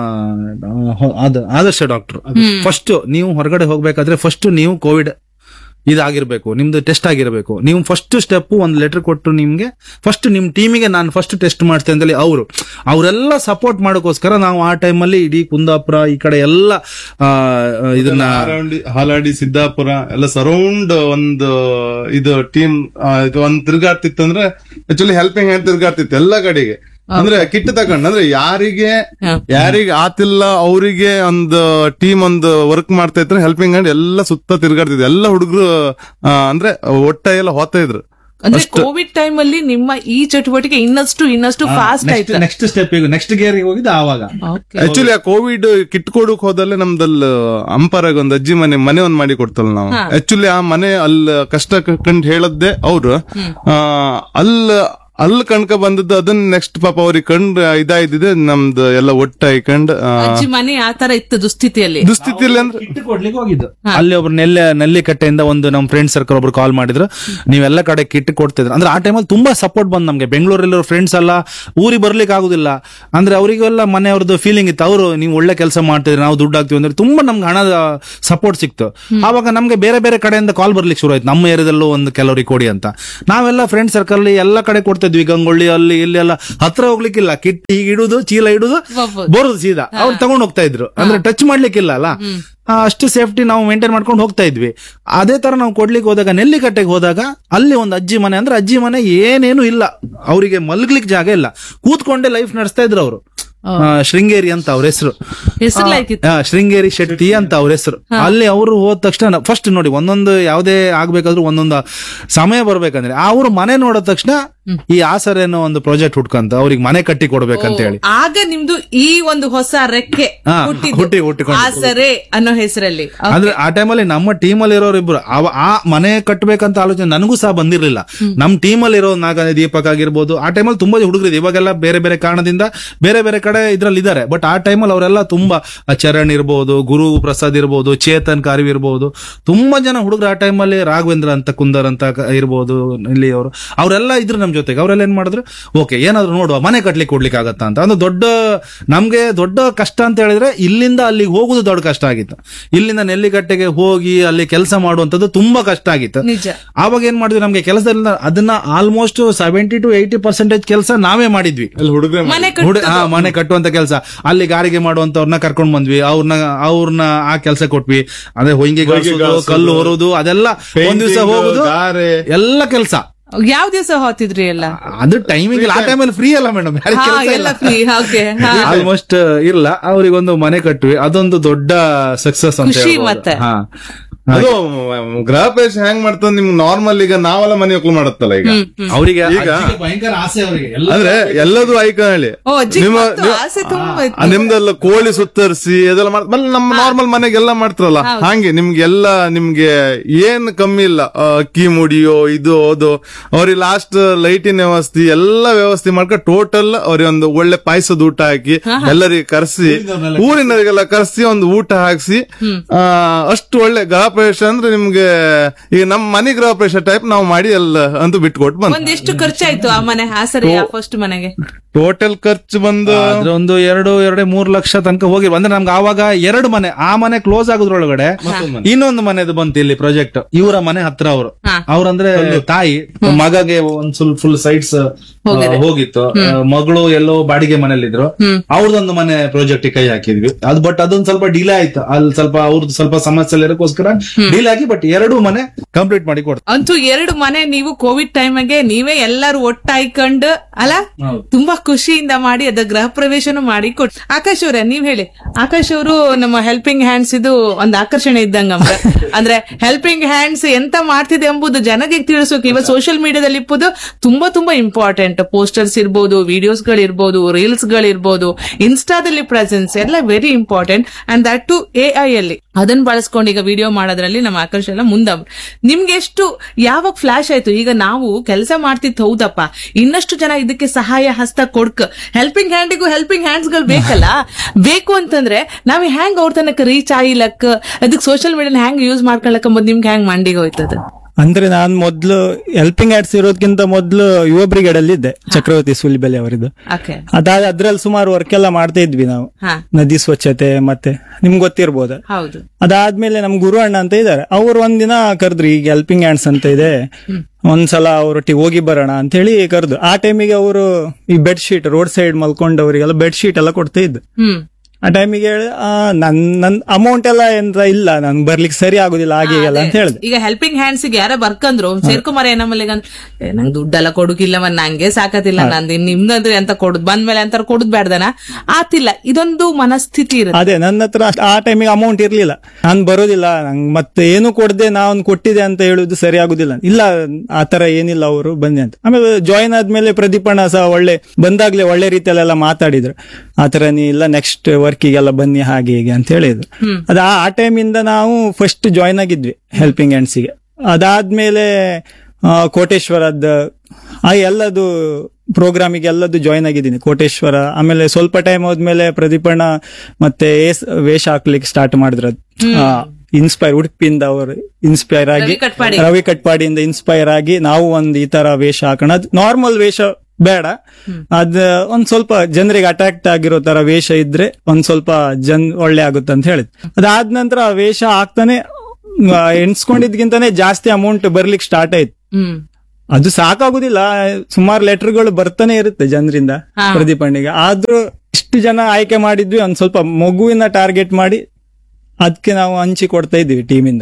ಆದರ್ಶ ಡಾಕ್ಟರ್, ಫಸ್ಟ್ ನೀವು ಹೊರಗಡೆ ಹೋಗ್ಬೇಕಾದ್ರೆ ಫಸ್ಟ್ ನೀವು ಕೋವಿಡ್ ಇದಾಗಿರ್ಬೇಕು, ನಿಮ್ದು ಟೆಸ್ಟ್ ಆಗಿರ್ಬೇಕು. ನೀವು ಫಸ್ಟ್ ಸ್ಟೆಪ್ ಒಂದು ಲೆಟರ್ ಕೊಟ್ಟು ನಿಮ್ಗೆ ಫಸ್ಟ್ ನಿಮ್ ಟೀಮಿಗೆ ನಾನು ಫಸ್ಟ್ ಟೆಸ್ಟ್ ಮಾಡ್ತೇನೆ ಅಂತೇಳಿ ಅವರೆಲ್ಲ ಸಪೋರ್ಟ್ ಮಾಡೋಕ್ಕೋಸ್ಕರ ನಾವು ಆ ಟೈಮಲ್ಲಿ ಇಡೀ ಕುಂದಾಪುರ ಈ ಕಡೆ ಎಲ್ಲ ಇದನ್ನ ಹಾಲಾಡಿ ಸಿದ್ದಾಪುರ ಎಲ್ಲ ಸರೌಂಡ್ ಒಂದು ಇದು ಟೀಮ್ ಒಂದ್ ತಿರ್ಗಾಡ್ತಿತ್ತು. ಅಂದ್ರೆ ಆಕ್ಚುಲಿ ಹೆಲ್ಪಿಂಗ್ ಹ್ಯಾಂಡ್ ತಿರ್ಗಾಡ್ತಿತ್ತು ಎಲ್ಲ ಕಡೆಗೆ. ಅಂದ್ರೆ ಕಿಟ್ ತಗೊಂಡು, ಅಂದ್ರೆ ಯಾರಿಗೆ ಆತಿಲ್ಲ ಅವರಿಗೆ ಒಂದು ಟೀಮ್ ಒಂದು ವರ್ಕ್ ಮಾಡ್ತಾ ಇದ್ರೆ ಹೆಲ್ಪಿಂಗ್ ಹ್ಯಾಂಡ್ ಎಲ್ಲ ಸುತ್ತ ತಿರ್ಗಾಡ್ತಿದ್ರು. ಎಲ್ಲ ಹುಡುಗರು ಅಂದ್ರೆ ಒಟ್ಟ ಎಲ್ಲ ಹೋಗ್ತಾ ಇದ್ರು. ಅಂದ್ರೆ ಕೋವಿಡ್ ಟೈಮ್ ಅಲ್ಲಿ ನಿಮ್ಮ ಈ ಚಟುವಟಿಕೆ ಇನ್ನಷ್ಟು ಫಾಸ್ಟ್ ಆಯ್ತು. ನೆಕ್ಸ್ಟ್ ಸ್ಟೆಪ್ ನೆಕ್ಸ್ಟ್ ಗೇರ್ ಹೋಗಿದ್ದು ಆವಾಗ. ಆಕ್ಚುಲಿ ಆ ಕೋವಿಡ್ ಕಿಟ್ ಕೊಡಕ್ ಹೋದಲ್ಲೇ ನಮ್ದಲ್ಲಿ ಅಂಪರಾಗ ಒಂದು ಅಜ್ಜಿ ಮನೆ ಒಂದ್ ಮಾಡಿ ಕೊಡ್ತಲ್ಲ ನಾವು. ಆಕ್ಚುಲಿ ಆ ಮನೆ ಅಲ್ಲಿ ಕಷ್ಟ ಕಂಡು ಹೇಳದ್ದೆ ಅವ್ರು. ಅಲ್ಲಿ ಕಣ್ಕ ಬಂದದ್ದು, ಅದನ್ನ ನೆಕ್ಸ್ಟ್ ಪಾಪ ಅವ್ರಿಗೆ ಕಂಡು ಇದಾಯ್ದಿದೆ ನಮ್ದು ಎಲ್ಲ ಒಟ್ಟಾಯ್ಕಂಡ್ ಮನೆ ಆತರ ಇತ್ತು ದುಸ್ಥಿತಿಯಲ್ಲಿ ಅಂದ್ರೆ ಕಿಟ್ ಕೊಡ್ಲಿಕ್ಕೆ ಹೋಗಿದ್ದು. ಅಲ್ಲಿ ಒಬ್ರು ನೆಲ್ಲಿಕಟ್ಟೆಯಿಂದ ಒಂದು ನಮ್ ಫ್ರೆಂಡ್ ಸರ್ಕಲ್ ಒಬ್ರು ಕಾಲ್ ಮಾಡಿದ್ರು, ನೀವೆಲ್ಲ ಕಡೆ ಕಿಟ್ ಕೊಡ್ತಿದ್ರು. ಅಂದ್ರೆ ಆ ಟೈಮಲ್ಲಿ ತುಂಬಾ ಸಪೋರ್ಟ್ ಬಂದ್ ನಮ್ಗೆ. ಬೆಂಗಳೂರಲ್ಲಿರೋ ಫ್ರೆಂಡ್ಸ್ ಎಲ್ಲ ಊರಿಗೆ ಬರ್ಲಿಕ್ಕೆ ಆಗುದಿಲ್ಲ, ಅಂದ್ರೆ ಅವರಿಗೆಲ್ಲ ಮನೆಯವ್ರದ್ದು ಫೀಲಿಂಗ್ ಇತ್ತು, ಅವರು ನೀವು ಒಳ್ಳೆ ಕೆಲಸ ಮಾಡ್ತಿದ್ರಿ, ನಾವು ದುಡ್ಡು ಹಾಕ್ತಿವಿ ಅಂದ್ರೆ ತುಂಬಾ ನಮ್ಗೆ ಹಣದ ಸಪೋರ್ಟ್ ಸಿಕ್ತು. ಆವಾಗ ನಮ್ಗೆ ಬೇರೆ ಬೇರೆ ಕಡೆಯಿಂದ ಕಾಲ್ ಬರ್ಲಿಕ್ಕೆ ಶುರು ಆಯ್ತು, ನಮ್ಮ ಏರಿಯಾದಲ್ಲೂ ಒಂದು ಕೆಲವರಿಗೆ ಕೊಡಿ ಅಂತ. ನಾವೆಲ್ಲ ಫ್ರೆಂಡ್ ಸರ್ಕಲ್ ಎಲ್ಲ ಕಡೆ ಕೊಡ್ತಿದ್ವಿ. ಗಂಗೊಳ್ಳಿ ಅಲ್ಲಿ ಇಲ್ಲಿ ಎಲ್ಲ ಹತ್ರ ಹೋಗ್ಲಿಕ್ಕಿಲ್ಲ, ಕಿಟ್ ಹೀಗೆ ಇಡುದು, ಚೀಲ ಇಡುದು, ಬರುದು ಸೀದಾ. ಅವ್ರು ತಗೊಂಡ್ ಹೋಗ್ತಾ ಇದ್ರು, ಅಂದ್ರೆ ಟಚ್ ಮಾಡ್ಲಿಕ್ಕಿಲ್ಲ ಅಲ್ಲ, ಅಷ್ಟು ಸೇಫ್ಟಿ ನಾವು ಮೇಂಟೈನ್ ಮಾಡ್ಕೊಂಡು ಹೋಗ್ತಾ ಇದ್ವಿ. ಅದೇ ತರ ನಾವು ಕೊಡ್ಲಿಕ್ಕೆ ಹೋದಾಗ, ನೆಲ್ಲಿಕಟ್ಟೆಗೆ ಹೋದಾಗ ಅಲ್ಲಿ ಒಂದು ಅಜ್ಜಿ ಮನೆ, ಅಂದ್ರೆ ಅಜ್ಜಿ ಮನೆ ಏನೇನು ಇಲ್ಲ, ಅವರಿಗೆ ಮಲ್ಗ್ಲಿಕ್ಕೆ ಜಾಗ ಇಲ್ಲ, ಕೂತ್ಕೊಂಡೇ ಲೈಫ್ ನಡೆಸ್ತಾ ಇದ್ರು ಅವರು. ಶೃಂಗೇರಿ ಅಂತ ಅವ್ರ ಹೆಸರು, ಶೃಂಗೇರಿ ಶೆಟ್ಟಿ ಅಂತ ಅವ್ರ ಹೆಸರು. ಅಲ್ಲಿ ಅವರು ಹೋದ ತಕ್ಷಣ ಫಸ್ಟ್ ನೋಡಿ, ಒಂದೊಂದು ಯಾವುದೇ ಆಗ್ಬೇಕಾದ್ರೂ ಒಂದೊಂದು ಸಮಯ ಬರ್ಬೇಕಂದ್ರೆ ಅವ್ರ ಮನೆ ನೋಡಿದ ತಕ್ಷಣ ಈ ಆಸರೆ ಅನ್ನೋ ಒಂದು ಪ್ರಾಜೆಕ್ಟ್ ಹುಡ್ಕಂತ ಅವ್ರಿಗೆ ಮನೆ ಕಟ್ಟಿ ಕೊಡ್ಬೇಕಂತ ಹೇಳಿ, ಆಗ ನಿಮ್ದು ಈ ಒಂದು ಹೊಸ ರೆಕ್ಕೆ ಆಸರೆ ಅನ್ನೋ ಹೆಸರಲ್ಲಿ. ಅಂದ್ರೆ ಆ ಟೈಮಲ್ಲಿ ನಮ್ಮ ಟೀಮ್ ಅಲ್ಲಿ ಇರೋರು ಇಬ್ರು ಆ ಮನೆ ಕಟ್ಟಬೇಕಂತ ಆಲೋಚನೆ ನನಗೂ ಸಹ ಬಂದಿರ್ಲಿಲ್ಲ. ನಮ್ ಟೀಮ್ ಅಲ್ಲಿ ಇರೋ ದೀಪಕ್ ಆಗಿರ್ಬೋದು, ಆ ಟೈಮಲ್ಲಿ ತುಂಬಾ ಹುಡುಗರು ಇವಾಗೆಲ್ಲ ಬೇರೆ ಬೇರೆ ಕಾರಣದಿಂದ ಬೇರೆ ಬೇರೆ ಕಡೆ ಇದ್ರಲ್ಲಿ ಇದಾರೆ. ಬಟ್ ಆ ಟೈಮಲ್ಲಿ ಅವರೆಲ್ಲ ತುಂಬಾ, ಚರಣ್ ಇರ್ಬೋದು, ಗುರು ಪ್ರಸಾದ್ ಇರ್ಬೋದು, ಚೇತನ್ ಕಾರ್ವಿ ಇರ್ಬೋದು, ತುಂಬಾ ಜನ ಹುಡುಗರು ಆ ಟೈಮಲ್ಲಿ, ರಾಘವೇಂದ್ರ ಅಂತ ಕುಂದರ್ ಅಂತ ಇರ್ಬೋದು, ಇಲ್ಲಿ ಅವರೆಲ್ಲ ಇದ್ರು ನಮ್ ಜೊತೆಗೆ ಅವರೆಲ್ಲ ಏನ್ ಮಾಡಿದ್ರು, ಓಕೆ ಏನಾದ್ರು ನೋಡುವ ಮನೆ ಕಟ್ಲಿಕ್ಕೆ ಕೊಡ್ಲಿಕ್ಕೆ ಆಗತ್ತಾ ಅಂತ. ಅಂದ್ರೆ ನಮ್ಗೆ ದೊಡ್ಡ ಕಷ್ಟ ಅಂತ ಹೇಳಿದ್ರೆ ಇಲ್ಲಿಂದ ಅಲ್ಲಿಗೆ ಹೋಗುದು ದೊಡ್ಡ ಕಷ್ಟ ಆಗಿತ್ತು. ಇಲ್ಲಿಂದ ನೆಲ್ಲಿಗಟ್ಟೆಗೆ ಹೋಗಿ ಅಲ್ಲಿ ಕೆಲಸ ಮಾಡುವಂತದ್ದು ತುಂಬಾ ಕಷ್ಟ ಆಗಿತ್ತು. ನಿಜ. ಆವಾಗ ಏನ್ ಮಾಡಿದ್ವಿ, ನಮ್ಗೆ ಕೆಲಸದಿಂದ ಅದನ್ನ ಆಲ್ಮೋಸ್ಟ್ 70 to 80% ಕೆಲಸ ನಾವೇ ಮಾಡಿದ್ವಿ. ಹುಡುಗ ಮನೆ ಕಟ್ಟುವಂತ ಕೆಲಸ, ಅಲ್ಲಿ ಗಾರಿಗೆ ಮಾಡುವಂತವ್ರನ್ನ ಕರ್ಕೊಂಡ್ ಬಂದ್ವಿ, ಅವ್ರನ್ನ ಆ ಕೆಲಸ ಕೊಟ್ವಿ. ಅದೇ ಹೊಂಗೆ ಕಲ್ಲು ಹೊರೋದು ಅದೆಲ್ಲ ಒಂದ್ ದಿವಸ ಹೋಗುದು, ಎಲ್ಲ ಕೆಲಸ. ಯಾವ ದಿವಸ ಹೋಗ್ತಿದ್ರಿ ಎಲ್ಲ? ಅದು ಟೈಮಿಂಗ್ ಆ ಟೈಮಲ್ಲಿ ಫ್ರೀ ಅಲ್ಲ ಮೇಡಮ್, ಆಲ್ಮೋಸ್ಟ್ ಇಲ್ಲ. ಅವ್ರಿಗೊಂದು ಮನೆ ಕಟ್ವಿ, ಅದೊಂದು ದೊಡ್ಡ ಸಕ್ಸಸ್ ಅಂತ ಮತ್ತೆ. ಅದು ಗೃಹ ಪ್ರವೇಶ ಹೆಂಗ್ ಮಾಡ್ತದ, ನಿಮ್ಗೆ ನಾರ್ಮಲ್ ಈಗ ನಾವೆಲ್ಲ ಮನೆ ಒಕ್ಕಲು ಮಾಡತ್ತಲ್ಲ, ಈಗ ಅವರಿಗೆ ಭಯಂಕರ ಆಸೆ ಅವರಿಗೆ. ಅಂದ್ರೆ ಎಲ್ಲದೂ ಐಕನಹಳ್ಳಿ ನಿಮ್ದೆಲ್ಲ ಕೋಳಿ ಸುತ್ತರಿಸಿ ಅದೆಲ್ಲ ನಮ್ಮ ನಾರ್ಮಲ್ ಮನೆಗೆಲ್ಲ ಮಾಡ್ತಾರಲ್ಲ, ಹಂಗೆ ನಿಮ್ಗೆ ಏನ್ ಕಮ್ಮಿ ಇಲ್ಲ. ಅಕ್ಕಿ ಮುಡಿಯೋ ಇದು ಅದು ಅವ್ರಿಗೆ ಲಾಸ್ಟ್ ಲೈಟಿನ ವ್ಯವಸ್ಥೆ ಎಲ್ಲ ವ್ಯವಸ್ಥೆ ಮಾಡ್ಕೊಂಡು ಟೋಟಲ್ ಅವ್ರಿಗೆ ಒಂದು ಒಳ್ಳೆ ಪಾಯಸದ ಊಟ ಹಾಕಿ ಎಲ್ಲರಿಗೆ ಕರ್ಸಿ, ಊರಿನವರಿಗೆಲ್ಲ ಕರ್ಸಿ ಒಂದು ಊಟ ಹಾಕ್ಸಿ, ಅಷ್ಟು ಒಳ್ಳೆ ಗೃಹ ಪ್ರವೇಶ ಅಂದ್ರೆ ನಿಮ್ಗೆ ಈಗ ನಮ್ಮ ಮನೆ ಗೃಹ ಪ್ರವೇಶ ಟೈಪ್ ನಾವು ಮಾಡಿ ಎಲ್ಲ ಅಂತೂ ಬಿಟ್ಕೊಟ್ಟು ಬಂದ್. ಎಷ್ಟು ಖರ್ಚಾಯ್ತು ಆ ಮನೆ ಹಾಸರಿ ಫಸ್ಟ್ ಮನೆಗೆ? ಟೋಟಲ್ ಖರ್ಚು ಬಂದು ಒಂದು 2-3 ಲಕ್ಷ ತನಕ ಹೋಗಿ. ಅಂದ್ರೆ ನಮ್ಗೆ ಆವಾಗ 2 ಮನೆ, ಆ ಮನೆ ಕ್ಲೋಸ್ ಆಗೋದ್ರೊಳಗಡೆ ಇನ್ನೊಂದು ಮನೆದು ಬಂತು ಇಲ್ಲಿ ಪ್ರಾಜೆಕ್ಟ್. ಇವರ ಮನೆ ಹತ್ರ ಅವ್ರಂದ್ರೆ ತಾಯಿ ಮಗಗೆ ಒಂದ್ ಫುಲ್ ಸೈಡ್ಸ್ ಹೋಗಿತ್ತು, ಮಗಳು ಎಲ್ಲೋ ಬಾಡಿಗೆ ಮನೇಲಿದ್ರು, ಅವ್ರದೊಂದು ಮನೆ ಪ್ರಾಜೆಕ್ಟ್ ಕೈ ಹಾಕಿದ್ವಿ. ಬಟ್ ಅದೊಂದು ಸ್ವಲ್ಪ ಡಿಲೇ ಆಯ್ತು, ಅಲ್ಲಿ ಸ್ವಲ್ಪ ಅವ್ರದ್ದು ಸ್ವಲ್ಪ ಸಮಸ್ಯೆ ಇರೋಕ್ಕೋಸ್ಕರ ಡಿಲೇ ಆಗಿ, ಬಟ್ 2 ಮನೆ ಕಂಪ್ಲೀಟ್ ಮಾಡಿ ಕೊಡ್ತಾರೆ. ಅಂತೂ 2 ಮನೆ ನೀವು ಕೋವಿಡ್ ಟೈಮ್ಗೆ ನೀವೇ ಎಲ್ಲರೂ ಒಟ್ಟಾಯ್ಕೊಂಡು ಅಲ್ಲ, ತುಂಬಾ ಖುಷಿಯಿಂದ ಮಾಡಿ ಅದ ಗೃಹ ಪ್ರವೇಶನು ಮಾಡಿ ಕೊಟ್ಟು. ಆಕಾಶ್ ಅವರೇ ನೀವ್ ಹೇಳಿ. ಆಕಾಶ್ ಅವರು ನಮ್ಮ ಹೆಲ್ಪಿಂಗ್ ಹ್ಯಾಂಡ್ಸ್ ಇದು ಒಂದು ಆಕರ್ಷಣೆ ಇದ್ದಂಗ, ಅಂದ್ರೆ ಹೆಲ್ಪಿಂಗ್ ಹ್ಯಾಂಡ್ಸ್ ಎಂತ ಮಾಡ್ತಿದೆ ಎಂಬುದು ಜನಗೆ ತಿಳಿಸೋಕೆ ಇವಾಗ ಸೋಷಿಯಲ್ ಮೀಡಿಯಾದಲ್ಲಿ ಇಪ್ಪುದು ತುಂಬಾ ತುಂಬಾ ಇಂಪಾರ್ಟೆಂಟ್. ಪೋಸ್ಟರ್ಸ್ ಇರ್ಬೋದು, ವಿಡಿಯೋಸ್ ಗಳಿರ್ಬೋದು, ರೀಲ್ಸ್ ಗಳಿರ್ಬೋದು, ಇನ್ಸ್ಟಾದಲ್ಲಿ ಪ್ರೆಸೆನ್ಸ್ ಎಲ್ಲ very important. And that to AI ಅಲ್ಲಿ ಅದನ್ನ ಬಳಸ್ಕೊಂಡು ಈಗ ವಿಡಿಯೋ ಮಾಡೋದ್ರಲ್ಲಿ ನಮ್ಮ ಆಕರ್ಷ ಎಲ್ಲ ಮುಂದವ್ರು. ನಿಮ್ಗೆ ಎಷ್ಟು ಯಾವಾಗ ಫ್ಲಾಶ್ ಆಯ್ತು, ಈಗ ನಾವು ಕೆಲಸ ಮಾಡ್ತಿತ್ತು ಹೌದಪ್ಪ, ಇನ್ನಷ್ಟು ಜನ ಇದಕ್ಕೆ ಸಹಾಯ ಹಸ್ತ ಕೊಡ್ಕ, ಹೆಲ್ಪಿಂಗ್ ಹ್ಯಾಂಡಿಗೂ ಹೆಲ್ಪಿಂಗ್ ಹ್ಯಾಂಡ್ಸ್ ಗಳು ಬೇಕಲ್ಲ, ಬೇಕು ಅಂತಂದ್ರೆ ನಾವ್ ಹ್ಯಾಂಗ್ ಅವ್ರ ತನಕ ರೀಚ್ ಆಗಿಲಕ್ಕ, ಅದಕ್ಕೆ ಸೋಷಿಯಲ್ ಮೀಡಿಯಾ ಹ್ಯಾಂಗ್ ಯೂಸ್ ಮಾಡ್ಕೊಳಕ್ ನಿಮ್ಗೆ ಹ್ಯಾಂಗ್ ಮಂಡಿಗೆ ಹೋಯ್ತದ? ಅಂದ್ರೆ ನಾನ್ ಮೊದ್ಲು ಹೆಲ್ಪಿಂಗ್ ಹ್ಯಾಂಡ್ಸ್ ಇರೋದಕ್ಕಿಂತ ಮೊದ್ಲು ಯುವ ಬ್ರಿಗೇಡ್ ಅಲ್ಲಿ ಇದ್ದೆ, ಚಕ್ರವರ್ತಿ ಸುಲಿಬೆಲೆ ಅವರಿದ್ದು. ಅದ್ರಲ್ಲಿ ಸುಮಾರು ವರ್ಕ್ ಎಲ್ಲ ಮಾಡ್ತಾ ಇದ್ವಿ ನಾವು, ನದಿ ಸ್ವಚ್ಛತೆ ಮತ್ತೆ ನಿಮ್ಗೆ ಗೊತ್ತಿರ್ಬೋದು. ಅದಾದ್ಮೇಲೆ ನಮ್ ಗುರು ಅಣ್ಣ ಅಂತ ಇದಾರೆ, ಅವ್ರು ಒಂದಿನ ಕರೆದ್ರು, ಈಗ ಹೆಲ್ಪಿಂಗ್ ಹ್ಯಾಂಡ್ಸ್ ಅಂತ ಇದೆ, ಒಂದ್ಸಲ ಅವರೊಟ್ಟಿಗೆ ಹೋಗಿ ಬರೋಣ ಅಂತ ಹೇಳಿ ಕರೆದು. ಆ ಟೈಮಿಗೆ ಅವರು ಈ bed sheet road side ಮಲ್ಕೊಂಡವರಿಗೆಲ್ಲ bed sheet ಎಲ್ಲ ಕೊಡ್ತಾ ಇದ್ದು. ಆ ಟೈಮಿಗೆ ಹೇಳಿ ನನ್ ಅಮೌಂಟ್ ಎಲ್ಲ ಎಂತ ಇಲ್ಲ, ನನ್ ಬರ್ಲಿಕ್ಕೆ ಸರಿ ಆಗುದಿಲ್ಲ ಹಾಗೆ ಎಲ್ಲ ಅಂತ ಹೇಳಿದೆ. ಈಗ ಹೆಲ್ಪಿಂಗ್ ಹ್ಯಾಂಡ್ಸ್ ಯಾರ ಬರ್ಕಂದ್ರು ಸೇರ್ಕೊಂಬಾರ ನಮ್ಮಲ್ಲಿ ನಂಗೆ ದುಡ್ಡೆಲ್ಲ ಕೊಡುಕಿಲ್ಲವ, ನಂಗೆ ಸಾಕತಿಲ್ಲ, ನಂದು ನಿಮ್ದಂದ್ರೆ ಎಂತ ಕೊಡುದು ಬಂದ್ಮೇಲೆ ಅಂತ ಕೊಡುದ್ ಬೇಡ್ದನ ಆತಿಲ್ಲ, ಇದೊಂದು ಮನಸ್ಥಿತಿ ಇರುತ್ತೆ. ಅದೇ ನನ್ನ ಹತ್ರ ಆ ಟೈಮಿಗೆ ಅಮೌಂಟ್ ಇರ್ಲಿಲ್ಲ, ನಾನ್ ಬರೋದಿಲ್ಲ, ನಂಗೆ ಮತ್ತೆ ಏನು ಕೊಡದೆ ನಾನ್ ಕೊಟ್ಟಿದೆ ಅಂತ ಹೇಳುದು ಸರಿ ಆಗುದಿಲ್ಲ. ಇಲ್ಲ ಆತರ ಏನಿಲ್ಲ, ಅವರು ಬನ್ನಿ ಅಂತ. ಆಮೇಲೆ ಜಾಯಿನ್ ಆದ್ಮೇಲೆ ಪ್ರದೀಪಣ್ಣ ಸಹ ಬಂದಾಗ್ಲೇ ಒಳ್ಳೆ ರೀತಿಯಲ್ಲೆಲ್ಲ ಮಾತಾಡಿದ್ರು, ಆತರ ನೀ ಇಲ್ಲ ನೆಕ್ಸ್ಟ್ ವರ್ಕಿಗೆಲ್ಲ ಬನ್ನಿ ಹಾಗೆ ಹೀಗೆ ಅಂತ ಹೇಳಿದ್ರು. ಅದ ಆ ಟೈಮಿಂದ ನಾವು ಫಸ್ಟ್ ಜಾಯಿನ್ ಆಗಿದ್ವಿ ಹೆಲ್ಪಿಂಗ್ ಹ್ಯಾಂಡ್ಸಿಗೆ. ಅದಾದ್ಮೇಲೆ ಕೋಟೇಶ್ವರದ ಎಲ್ಲದು ಪ್ರೋಗ್ರಾಮಿಗೆ ಎಲ್ಲದು ಜಾಯಿನ್ ಆಗಿದ್ದೀನಿ ಕೋಟೇಶ್ವರ. ಆಮೇಲೆ ಸ್ವಲ್ಪ ಟೈಮ್ ಹೋದ್ಮೇಲೆ ಪ್ರದೀಪಣ್ಣ ಮತ್ತೆ ವೇಷ ಹಾಕ್ಲಿಕ್ಕೆ ಸ್ಟಾರ್ಟ್ ಮಾಡಿದ್ರು. ಇನ್ಸ್ಪೈರ್ ಉಡುಪಿಯಿಂದ ಅವರು ಇನ್ಸ್ಪೈರ್ ಆಗಿ, ರವಿ ಕಟ್ಪಾಡಿಯಿಂದ ಇನ್ಸ್ಪೈರ್ ಆಗಿ ನಾವು ಒಂದು ಈ ತರ ವೇಷ ಹಾಕೋಣ, ನಾರ್ಮಲ್ ವೇಷ ಬೇಡ, ಅದ್ ಒಂದ್ ಸ್ವಲ್ಪ ಜನರಿಗೆ ಅಟ್ರಾಕ್ಟ್ ಆಗಿರೋ ತರ ವೇಷ ಇದ್ರೆ ಒಂದ್ ಸ್ವಲ್ಪ ಒಳ್ಳೆ ಆಗುತ್ತೆ ಅಂತ ಹೇಳಿದ್. ಅದಾದ ನಂತರ ಆ ವೇಷ ಹಾಕ್ತಾನೆ ಎಣ್ಸ್ಕೊಂಡಿದ್ಗಿಂತಾನೆ ಜಾಸ್ತಿ ಅಮೌಂಟ್ ಬರ್ಲಿಕ್ಕೆ ಸ್ಟಾರ್ಟ್ ಆಯ್ತು. ಅದು ಸಾಕಾಗುದಿಲ್ಲ, ಸುಮಾರು ಲೆಟರ್ಗಳು ಬರ್ತಾನೆ ಇರುತ್ತೆ ಜನರಿಂದ ಪ್ರದೀಪಣ್ಣಿಗೆ. ಆದ್ರೂ ಇಷ್ಟು ಜನ ಆಯ್ಕೆ ಮಾಡಿದ್ವಿ, ಒಂದ್ ಸ್ವಲ್ಪ ಮಗುವಿನ ಟಾರ್ಗೆಟ್ ಮಾಡಿ ಅದಕ್ಕೆ ನಾವು ಹಂಚಿ ಕೊಡ್ತಾ ಇದ್ವಿ ಟೀಮಿಂದ.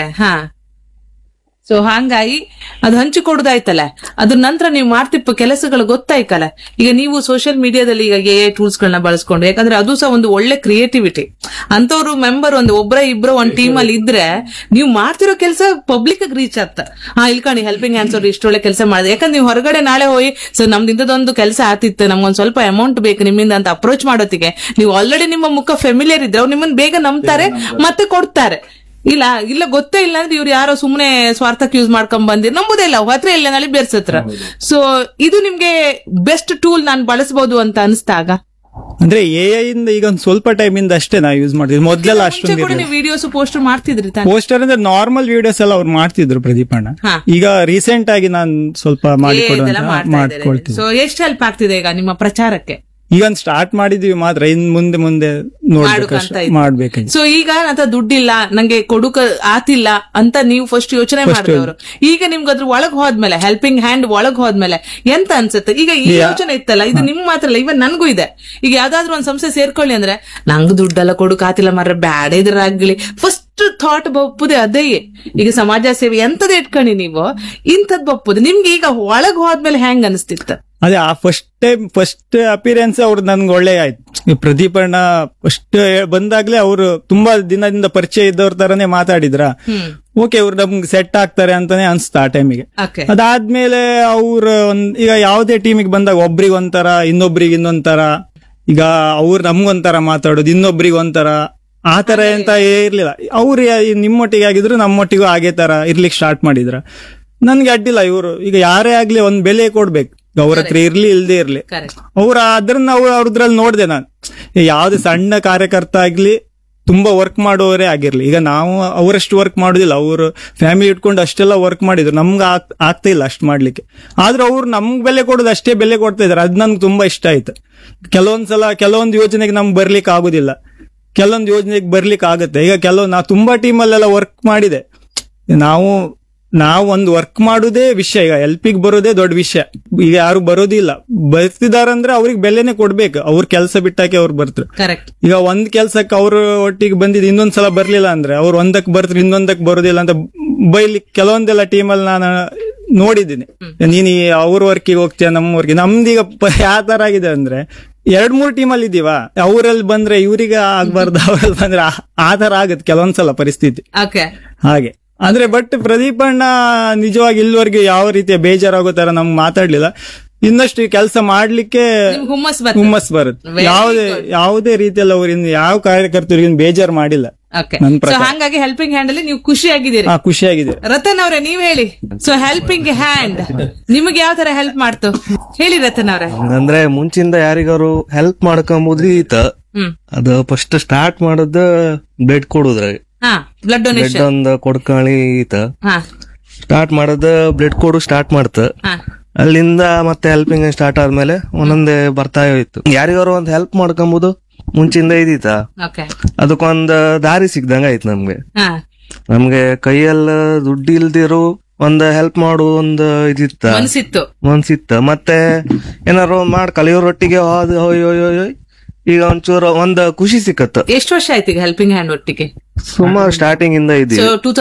ಸೊ ಹಂಗಾಗಿ ಅದು ಹಂಚಿಕೊಡುದಾಯ್ತಲ್ಲ, ಅದ್ರ ನಂತರ ನೀವು ಮಾಡ್ತಿಪ್ಪ ಕೆಲಸಗಳು ಗೊತ್ತಾಯ್ಕಲ್ಲ. ಈಗ ನೀವು ಸೋಷಿಯಲ್ ಮೀಡಿಯಾದಲ್ಲಿ ಈಗ AI ಟೂಲ್ಸ್ ಗಳನ್ನ ಬಳಸ್ಕೊಂಡು, ಯಾಕಂದ್ರೆ ಅದು ಸಹ ಒಂದು ಒಳ್ಳೆ ಕ್ರಿಯೇಟಿವಿಟಿ. ಅಂತವ್ರು ಮೆಂಬರ್ ಒಬ್ರ ಇಬ್ರು ಒಂದ್ ಟೀಮ್ ಅಲ್ಲಿ ಇದ್ರೆ ನೀವು ಮಾಡ್ತಿರೋ ಕೆಲಸ ಪಬ್ಲಿಕ್ ರೀಚ್ ಆಗ್ತ. ಇಲ್ಕಣಿ ಹೆಲ್ಪಿಂಗ್ ಹ್ಯಾಂಡ್ಸ್ ಅವ್ರು ಇಷ್ಟೊಳ್ಳೆ ಕೆಲಸ ಮಾಡಿದೆ, ಯಾಕಂದ್ರೆ ನೀವು ಹೊರಗಡೆ ನಾಳೆ ಹೋಗಿ ಸರ್ ನಮ್ದು ಇಂಥದೊಂದು ಕೆಲಸ ಆತಿತ್ತು, ನಮ್ಗೊಂದ್ ಸ್ವಲ್ಪ ಅಮೌಂಟ್ ಬೇಕು ನಿಮ್ಮಿಂದ ಅಂತ ಅಪ್ರೋಚ್ ಮಾಡೋತಿಗೆ ನೀವು ಆಲ್ರೆಡಿ ನಿಮ್ಮ ಮುಖ ಫೆಮಿಲಿಯರ್ ಇದ್ರೆ ಅವ್ರು ನಿಮ್ಮನ್ನ ಬೇಗ ನಂಬ್ತಾರೆ ಮತ್ತೆ ಕೊಡ್ತಾರೆ. ಇಲ್ಲ ಗೊತ್ತೇ ಇಲ್ಲ ಅಂದ್ರೆ ಇವ್ರು ಯಾರೋ ಸುಮ್ನೆ ಸ್ವಾರ್ಥಕ್ಕೆ ಯೂಸ್ ಮಾಡ್ಕೊಂಡ್ ಬಂದಿರ್ ನಂಬುದೇ ಇಲ್ಲ, ಹತ್ರ ಇಲ್ಲ ನಾಳೆ ಬೇರ್ಸತ್ರ. ಸೊ ಇದು ನಿಮ್ಗೆ ಬೆಸ್ಟ್ ಟೂಲ್ ನಾನು ಬಳಸಬಹುದು ಅಂತ ಅನಿಸ್ತಾಗ? ಅಂದ್ರೆ AI ಇಂದ ಈಗ ಒಂದ್ ಸ್ವಲ್ಪ ಟೈಮ್ ಇಂದ ಅಷ್ಟೇ ನಾವು ಯೂಸ್ ಮಾಡ್ತೀವಿ, ಮೊದ್ಲೆಲ್ಲ ಮುಂಚೆ ಕೂಡ ಅಷ್ಟೊಂದು ನೀವು ವಿಡಿಯೋಸ್ ಪೋಸ್ಟ್ ಮಾಡ್ತಿದ್ರಿ ತಾನೆ? ಪೋಸ್ಟರ್ ಅಂದ್ರೆ ನಾರ್ಮಲ್ ವಿಡಿಯೋಸ್ ಎಲ್ಲ ಅವ್ರು ಮಾಡ್ತಿದ್ರು ಪ್ರದೀಪಣ್ಣ. ಹಾ. ಈಗ ರೀಸೆಂಟ್ ಆಗಿ ನಾನು ಸ್ವಲ್ಪ ಮಾಡ್ಕೊಳ್ತೀನಿ. ಸೊ ಎಷ್ಟು ಹೆಲ್ಪ್ ಆಗ್ತಿದೆ ಈಗ ನಿಮ್ಮ ಪ್ರಚಾರಕ್ಕೆ? ಈಗ ಒಂದು ಸ್ಟಾರ್ಟ್ ಮಾಡಿದೀವಿ ಮಾತ್ರ, ಇನ್ ಮುಂದೆ ನೋಡ್ಬೇಕಷ್ಟೇ, ಮಾಡ್ಬೇಕು. ಸೊ ಈಗ ನನ್ನ ದುಡ್ಡಿಲ್ಲ, ನಂಗೆ ಕೊಡುಕ ಆತಿಲ್ಲ ಅಂತ ನೀವು ಫಸ್ಟ್ ಯೋಚನೆ ಮಾಡಿದವರು, ಈಗ ನಿಮ್ಗೆ ಅದ್ರ ಒಳಗ್ ಹೋದ್ಮೇಲೆ, ಹೆಲ್ಪಿಂಗ್ ಹ್ಯಾಂಡ್ ಒಳಗ್ ಹೋದ್ಮೇಲೆ ಎಂತ ಅನ್ಸುತ್ತೆ? ಈಗ ಈ ಯೋಚನೆ ಇತ್ತಲ್ಲ, ಇದು ನಿಮ್ ಮಾತ್ರ ಅಲ್ಲ, ಇವನ್ ನನ್ಗೂ ಇದೆ. ಈಗ ಯಾವ್ದಾದ್ರು ಒಂದ್ ಸಂಸ್ಥೆ ಸೇರ್ಕೊಳ್ಳಿ ಅಂದ್ರೆ ನಂಗ್ ದುಡ್ಡೆಲ್ಲ ಕೊಡುಕ ಆತಿಲ್ಲ ಮಾರ್ರೆ, ಬ್ಯಾಡ ಇದ್ರಾಗ್ಲಿ, ಫಸ್ಟ್ ಥಾಟ್ ಬಪ್ಪುದೆ ಅದೇ. ಈಗ ಸಮಾಜ ಸೇವೆ ಎಂತದ ಇಟ್ಕೊಂಡಿ ನೀವು, ಇಂಥದ್ ಬಪ್ಪುದು ನಿಮ್ಗೆ ಈಗ ಒಳಗ್ ಹೋದ್ಮೇಲೆ ಹೆಂಗ್ ಅನಿಸ್ತಿತ್ತು? ಅದೇ ಆ ಫಸ್ಟ್ ಅಪಿಯರೆನ್ಸ್ ಅವ್ರು ನನ್ಗೆ ಒಳ್ಳೆ ಆಯ್ತು. ಪ್ರದೀಪಣ್ಣ ಫಸ್ಟ್ ಬಂದಾಗ್ಲೇ ಅವರು ತುಂಬಾ ದಿನದಿಂದ ಪರಿಚಯ ಇದ್ದವ್ರ ತರನೇ ಮಾತಾಡಿದ್ರ, ಓಕೆ ಇವ್ರು ನಮ್ಗೆ ಸೆಟ್ ಆಗ್ತಾರೆ ಅಂತಾನೆ ಅನ್ಸ್ತಾ ಆ ಟೈಮಿಗೆ. ಅದಾದ್ಮೇಲೆ ಅವ್ರು ಈಗ ಯಾವುದೇ ಟೀಮಿಗೆ ಬಂದಾಗ ಒಬ್ರಿಗೆ ಒಂಥರ, ಇನ್ನೊಬ್ರಿಗೆ ಇನ್ನೊಂಥರ, ಈಗ ಅವ್ರು ನಮ್ಗೊಂಥರ ಮಾತಾಡೋದು, ಇನ್ನೊಬ್ರಿಗೆ ಒಂಥರ, ಆ ತರ ಅಂತ ಇರ್ಲಿಲ್ಲ. ಅವ್ರು ನಿಮ್ಮೊಟ್ಟಿಗೆ ಆಗಿದ್ರು ನಮ್ಮೊಟ್ಟಿಗೂ ಹಾಗೆ ತರ ಇರ್ಲಿಕ್ಕೆ ಸ್ಟಾರ್ಟ್ ಮಾಡಿದ್ರ. ನನ್ಗೆ ಅಡ್ಡಿಲ್ಲ, ಇವರು ಈಗ ಯಾರೇ ಆಗ್ಲಿ ಒಂದ್ ಬೆಲೆ ಕೊಡ್ಬೇಕು, ಅವ್ರ ಹತ್ರ ಇರ್ಲಿ ಇಲ್ದೇ ಇರ್ಲಿ. ಅವ್ರ ಅದ್ರನ್ನ ಅವ್ರದ್ರಲ್ಲಿ ನೋಡ್ದೆ ನಾನು, ಯಾವ್ದೇ ಸಣ್ಣ ಕಾರ್ಯಕರ್ತ ಆಗ್ಲಿ, ತುಂಬಾ ವರ್ಕ್ ಮಾಡೋರೇ ಆಗಿರ್ಲಿ. ಈಗ ನಾವು ಅವರಷ್ಟು ವರ್ಕ್ ಮಾಡೋದಿಲ್ಲ, ಅವರು ಫ್ಯಾಮಿಲಿ ಇಟ್ಕೊಂಡು ಅಷ್ಟೆಲ್ಲ ವರ್ಕ್ ಮಾಡಿದ್ರು, ನಮ್ಗೆ ಆಗ್ತಾ ಇಲ್ಲ ಅಷ್ಟು ಮಾಡ್ಲಿಕ್ಕೆ. ಆದ್ರೆ ಅವ್ರು ನಮ್ಗೆ ಬೆಲೆ ಕೊಡೋದು ಅಷ್ಟೇ ಬೆಲೆ ಕೊಡ್ತಾ ಇದಾರೆ, ಅದ್ ನನ್ಗೆ ತುಂಬಾ ಇಷ್ಟ ಆಯ್ತು. ಕೆಲವೊಂದು ಯೋಜನೆಗೆ ನಮ್ಗೆ ಬರ್ಲಿಕ್ಕೆ ಆಗುದಿಲ್ಲ, ಕೆಲವೊಂದು ಯೋಜನೆಗೆ ಬರ್ಲಿಕ್ಕೆ ಆಗುತ್ತೆ. ಈಗ ನಾವು ತುಂಬಾ ಟೀಮಲ್ಲೆಲ್ಲ ವರ್ಕ್ ಮಾಡಿದೆ, ನಾವು ಒಂದು ವರ್ಕ್ ಮಾಡೋದೇ ವಿಷಯ. ಈಗ ಹೆಲ್ಪಿಗೆ ಬರೋದೇ ದೊಡ್ಡ ವಿಷಯ. ಈಗ ಯಾರು ಬರೋದಿಲ್ಲ, ಬರ್ತಿದಾರಂದ್ರೆ ಅವ್ರಿಗೆ ಬೆಲೆನೆ ಕೊಡ್ಬೇಕು. ಅವ್ರ ಕೆಲಸ ಬಿಟ್ಟಾಕೆ ಅವ್ರು ಬರ್ತಾರೆ. ಈಗ ಒಂದ್ ಕೆಲ್ಸಕ್ಕೆ ಅವ್ರ ಒಟ್ಟಿಗೆ ಬಂದಿದ್ದು ಇನ್ನೊಂದ್ಸಲ ಬರ್ಲಿಲ್ಲ ಅಂದ್ರೆ ಅವ್ರು ಒಂದಕ್ಕೆ ಬರ್ತಾರೆ, ಇನ್ನೊಂದಕ್ಕೆ ಬರೋದಿಲ್ಲ ಅಂತ ಬೈಲಿಕ್ಕೆ ಕೆಲವೊಂದೆಲ್ಲ ಟೀಮಲ್ಲಿ ನಾನು ನೋಡಿದ್ದೀನಿ. ನೀನ್ ಅವ್ರ ವರ್ಕಿಗೆ ಹೋಗ್ತೀಯ, ನಮ್ಮ ವರ್ಕಿಗೆ. ನಮ್ದೀಗ ಯಾವ ತರ ಆಗಿದೆ ಅಂದ್ರೆ 2-3 ಟೀಮಲ್ಲಿ ಇದೀವ, ಅವ್ರಲ್ಲಿ ಬಂದ್ರೆ ಇವ್ರಿಗೆ ಆಗ್ಬಾರ್ದು, ಅವ್ರಲ್ಲಿ ಬಂದ್ರೆ ಆ ತರ ಆಗತ್ತೆ ಕೆಲವೊಂದ್ಸಲ ಪರಿಸ್ಥಿತಿ ಹಾಗೆ. ಅಂದ್ರೆ ಬಟ್ ಪ್ರದೀಪಣ್ಣ ನಿಜವಾಗಿ ಇಲ್ಲಿವರೆಗೆ ಯಾವ ರೀತಿಯ ಬೇಜಾರಾಗೋ ತರ ನಮ್ಗೆ ಮಾತಾಡ್ಲಿಲ್ಲ. ಇನ್ನಷ್ಟು ಕೆಲಸ ಮಾಡ್ಲಿಕ್ಕೆ ಹುಮ್ಮಸ್ ಬರುತ್ತೆ. ಯಾವುದೇ ರೀತಿಯಲ್ಲಿ ಅವ್ರಿಂದ ಯಾವ ಕಾರ್ಯಕರ್ತರಿಗೆ ಬೇಜಾರು ಮಾಡಿಲ್ಲ. ಹಾಗಾಗಿ ಹೆಲ್ಪಿಂಗ್ ಹ್ಯಾಂಡ್ ಅಲ್ಲಿ ನೀವು ಖುಷಿಯಾಗಿದ್ದೀರಿ? ಖುಷಿಯಾಗಿದ್ದೀರಿ. ರತನ್ ಅವ್ರೆ ನೀವ್ ಹೇಳಿ, ಸೊ ಹೆಲ್ಪಿಂಗ್ ಹ್ಯಾಂಡ್ ನಿಮಗೆ ಯಾವ ತರ ಹೆಲ್ಪ್ ಮಾಡ್ತು ಹೇಳಿ ರತನ್ ಅವ್ರೆ. ಅಂದ್ರೆ ಮುಂಚಿಂದ ಯಾರಿಗಾರು ಹೆಲ್ಪ್ ಮಾಡ್ಕೊಂಬುದ್ರಿ ಈತ, ಅದು ಫಸ್ಟ್ ಸ್ಟಾರ್ಟ್ ಮಾಡೋದು ಬ್ಲಡ್ ಕೊಡುದ್ರಾಗ, ಬ್ಲಡ್ ಡೊನೇಷನ್ ಒಂದು ಕೊಡ್ಕಳಿ ಈತ ಸ್ಟಾರ್ಟ್ ಮಾಡೋದು, ಬ್ಲಡ್ ಕೊಡು ಸ್ಟಾರ್ಟ್ ಮಾಡ್ತ. ಅಲ್ಲಿಂದ ಮತ್ತೆ ಹೆಲ್ಪಿಂಗ್ ಸ್ಟಾರ್ಟ್ ಆದ್ಮೇಲೆ ಒಂದೊಂದೇ ಬರ್ತಾ ಹೋಯ್ತು. ಯಾರಿಗಾರು ಒಂದ್ ಹೆಲ್ಪ್ ಮಾಡ್ಕೊಂಬುದು ಮುಂಚಿಂದ ಇದೀತ, ಅದಕ್ಕೊಂದ್ ದಾರಿ ಸಿಗ್ದಂಗ ಆಯ್ತು ನಮ್ಗೆ ಕೈಯಲ್ಲ ದುಡ್ಡು ಇಲ್ದಿರು ಒಂದ್ ಹೆಲ್ಪ್ ಮಾಡು ಒಂದ್ ಇದಿತ್ತ ಮನ್ಸಿತ್ತ. ಮತ್ತೆ ಏನಾರು ಮಾಡ್ ಕಲಿಯೋರೊಟ್ಟಿಗೆ ಹೋಯ್ ಈಗ ಒಂಚೂರು ಒಂದ್ ಖುಷಿ ಸಿಕ್ಕತ್ತ. ಎಷ್ಟು ವರ್ಷ ಆಯ್ತು ಈಗ ಹೆಲ್ಪಿಂಗ್ ಹ್ಯಾಂಡ್ ಒಟ್ಟಿಗೆ? ಸುಮಾರು ಸ್ಟಾರ್ಟಿಂಗ್ ಇಂದ ಇದೆ.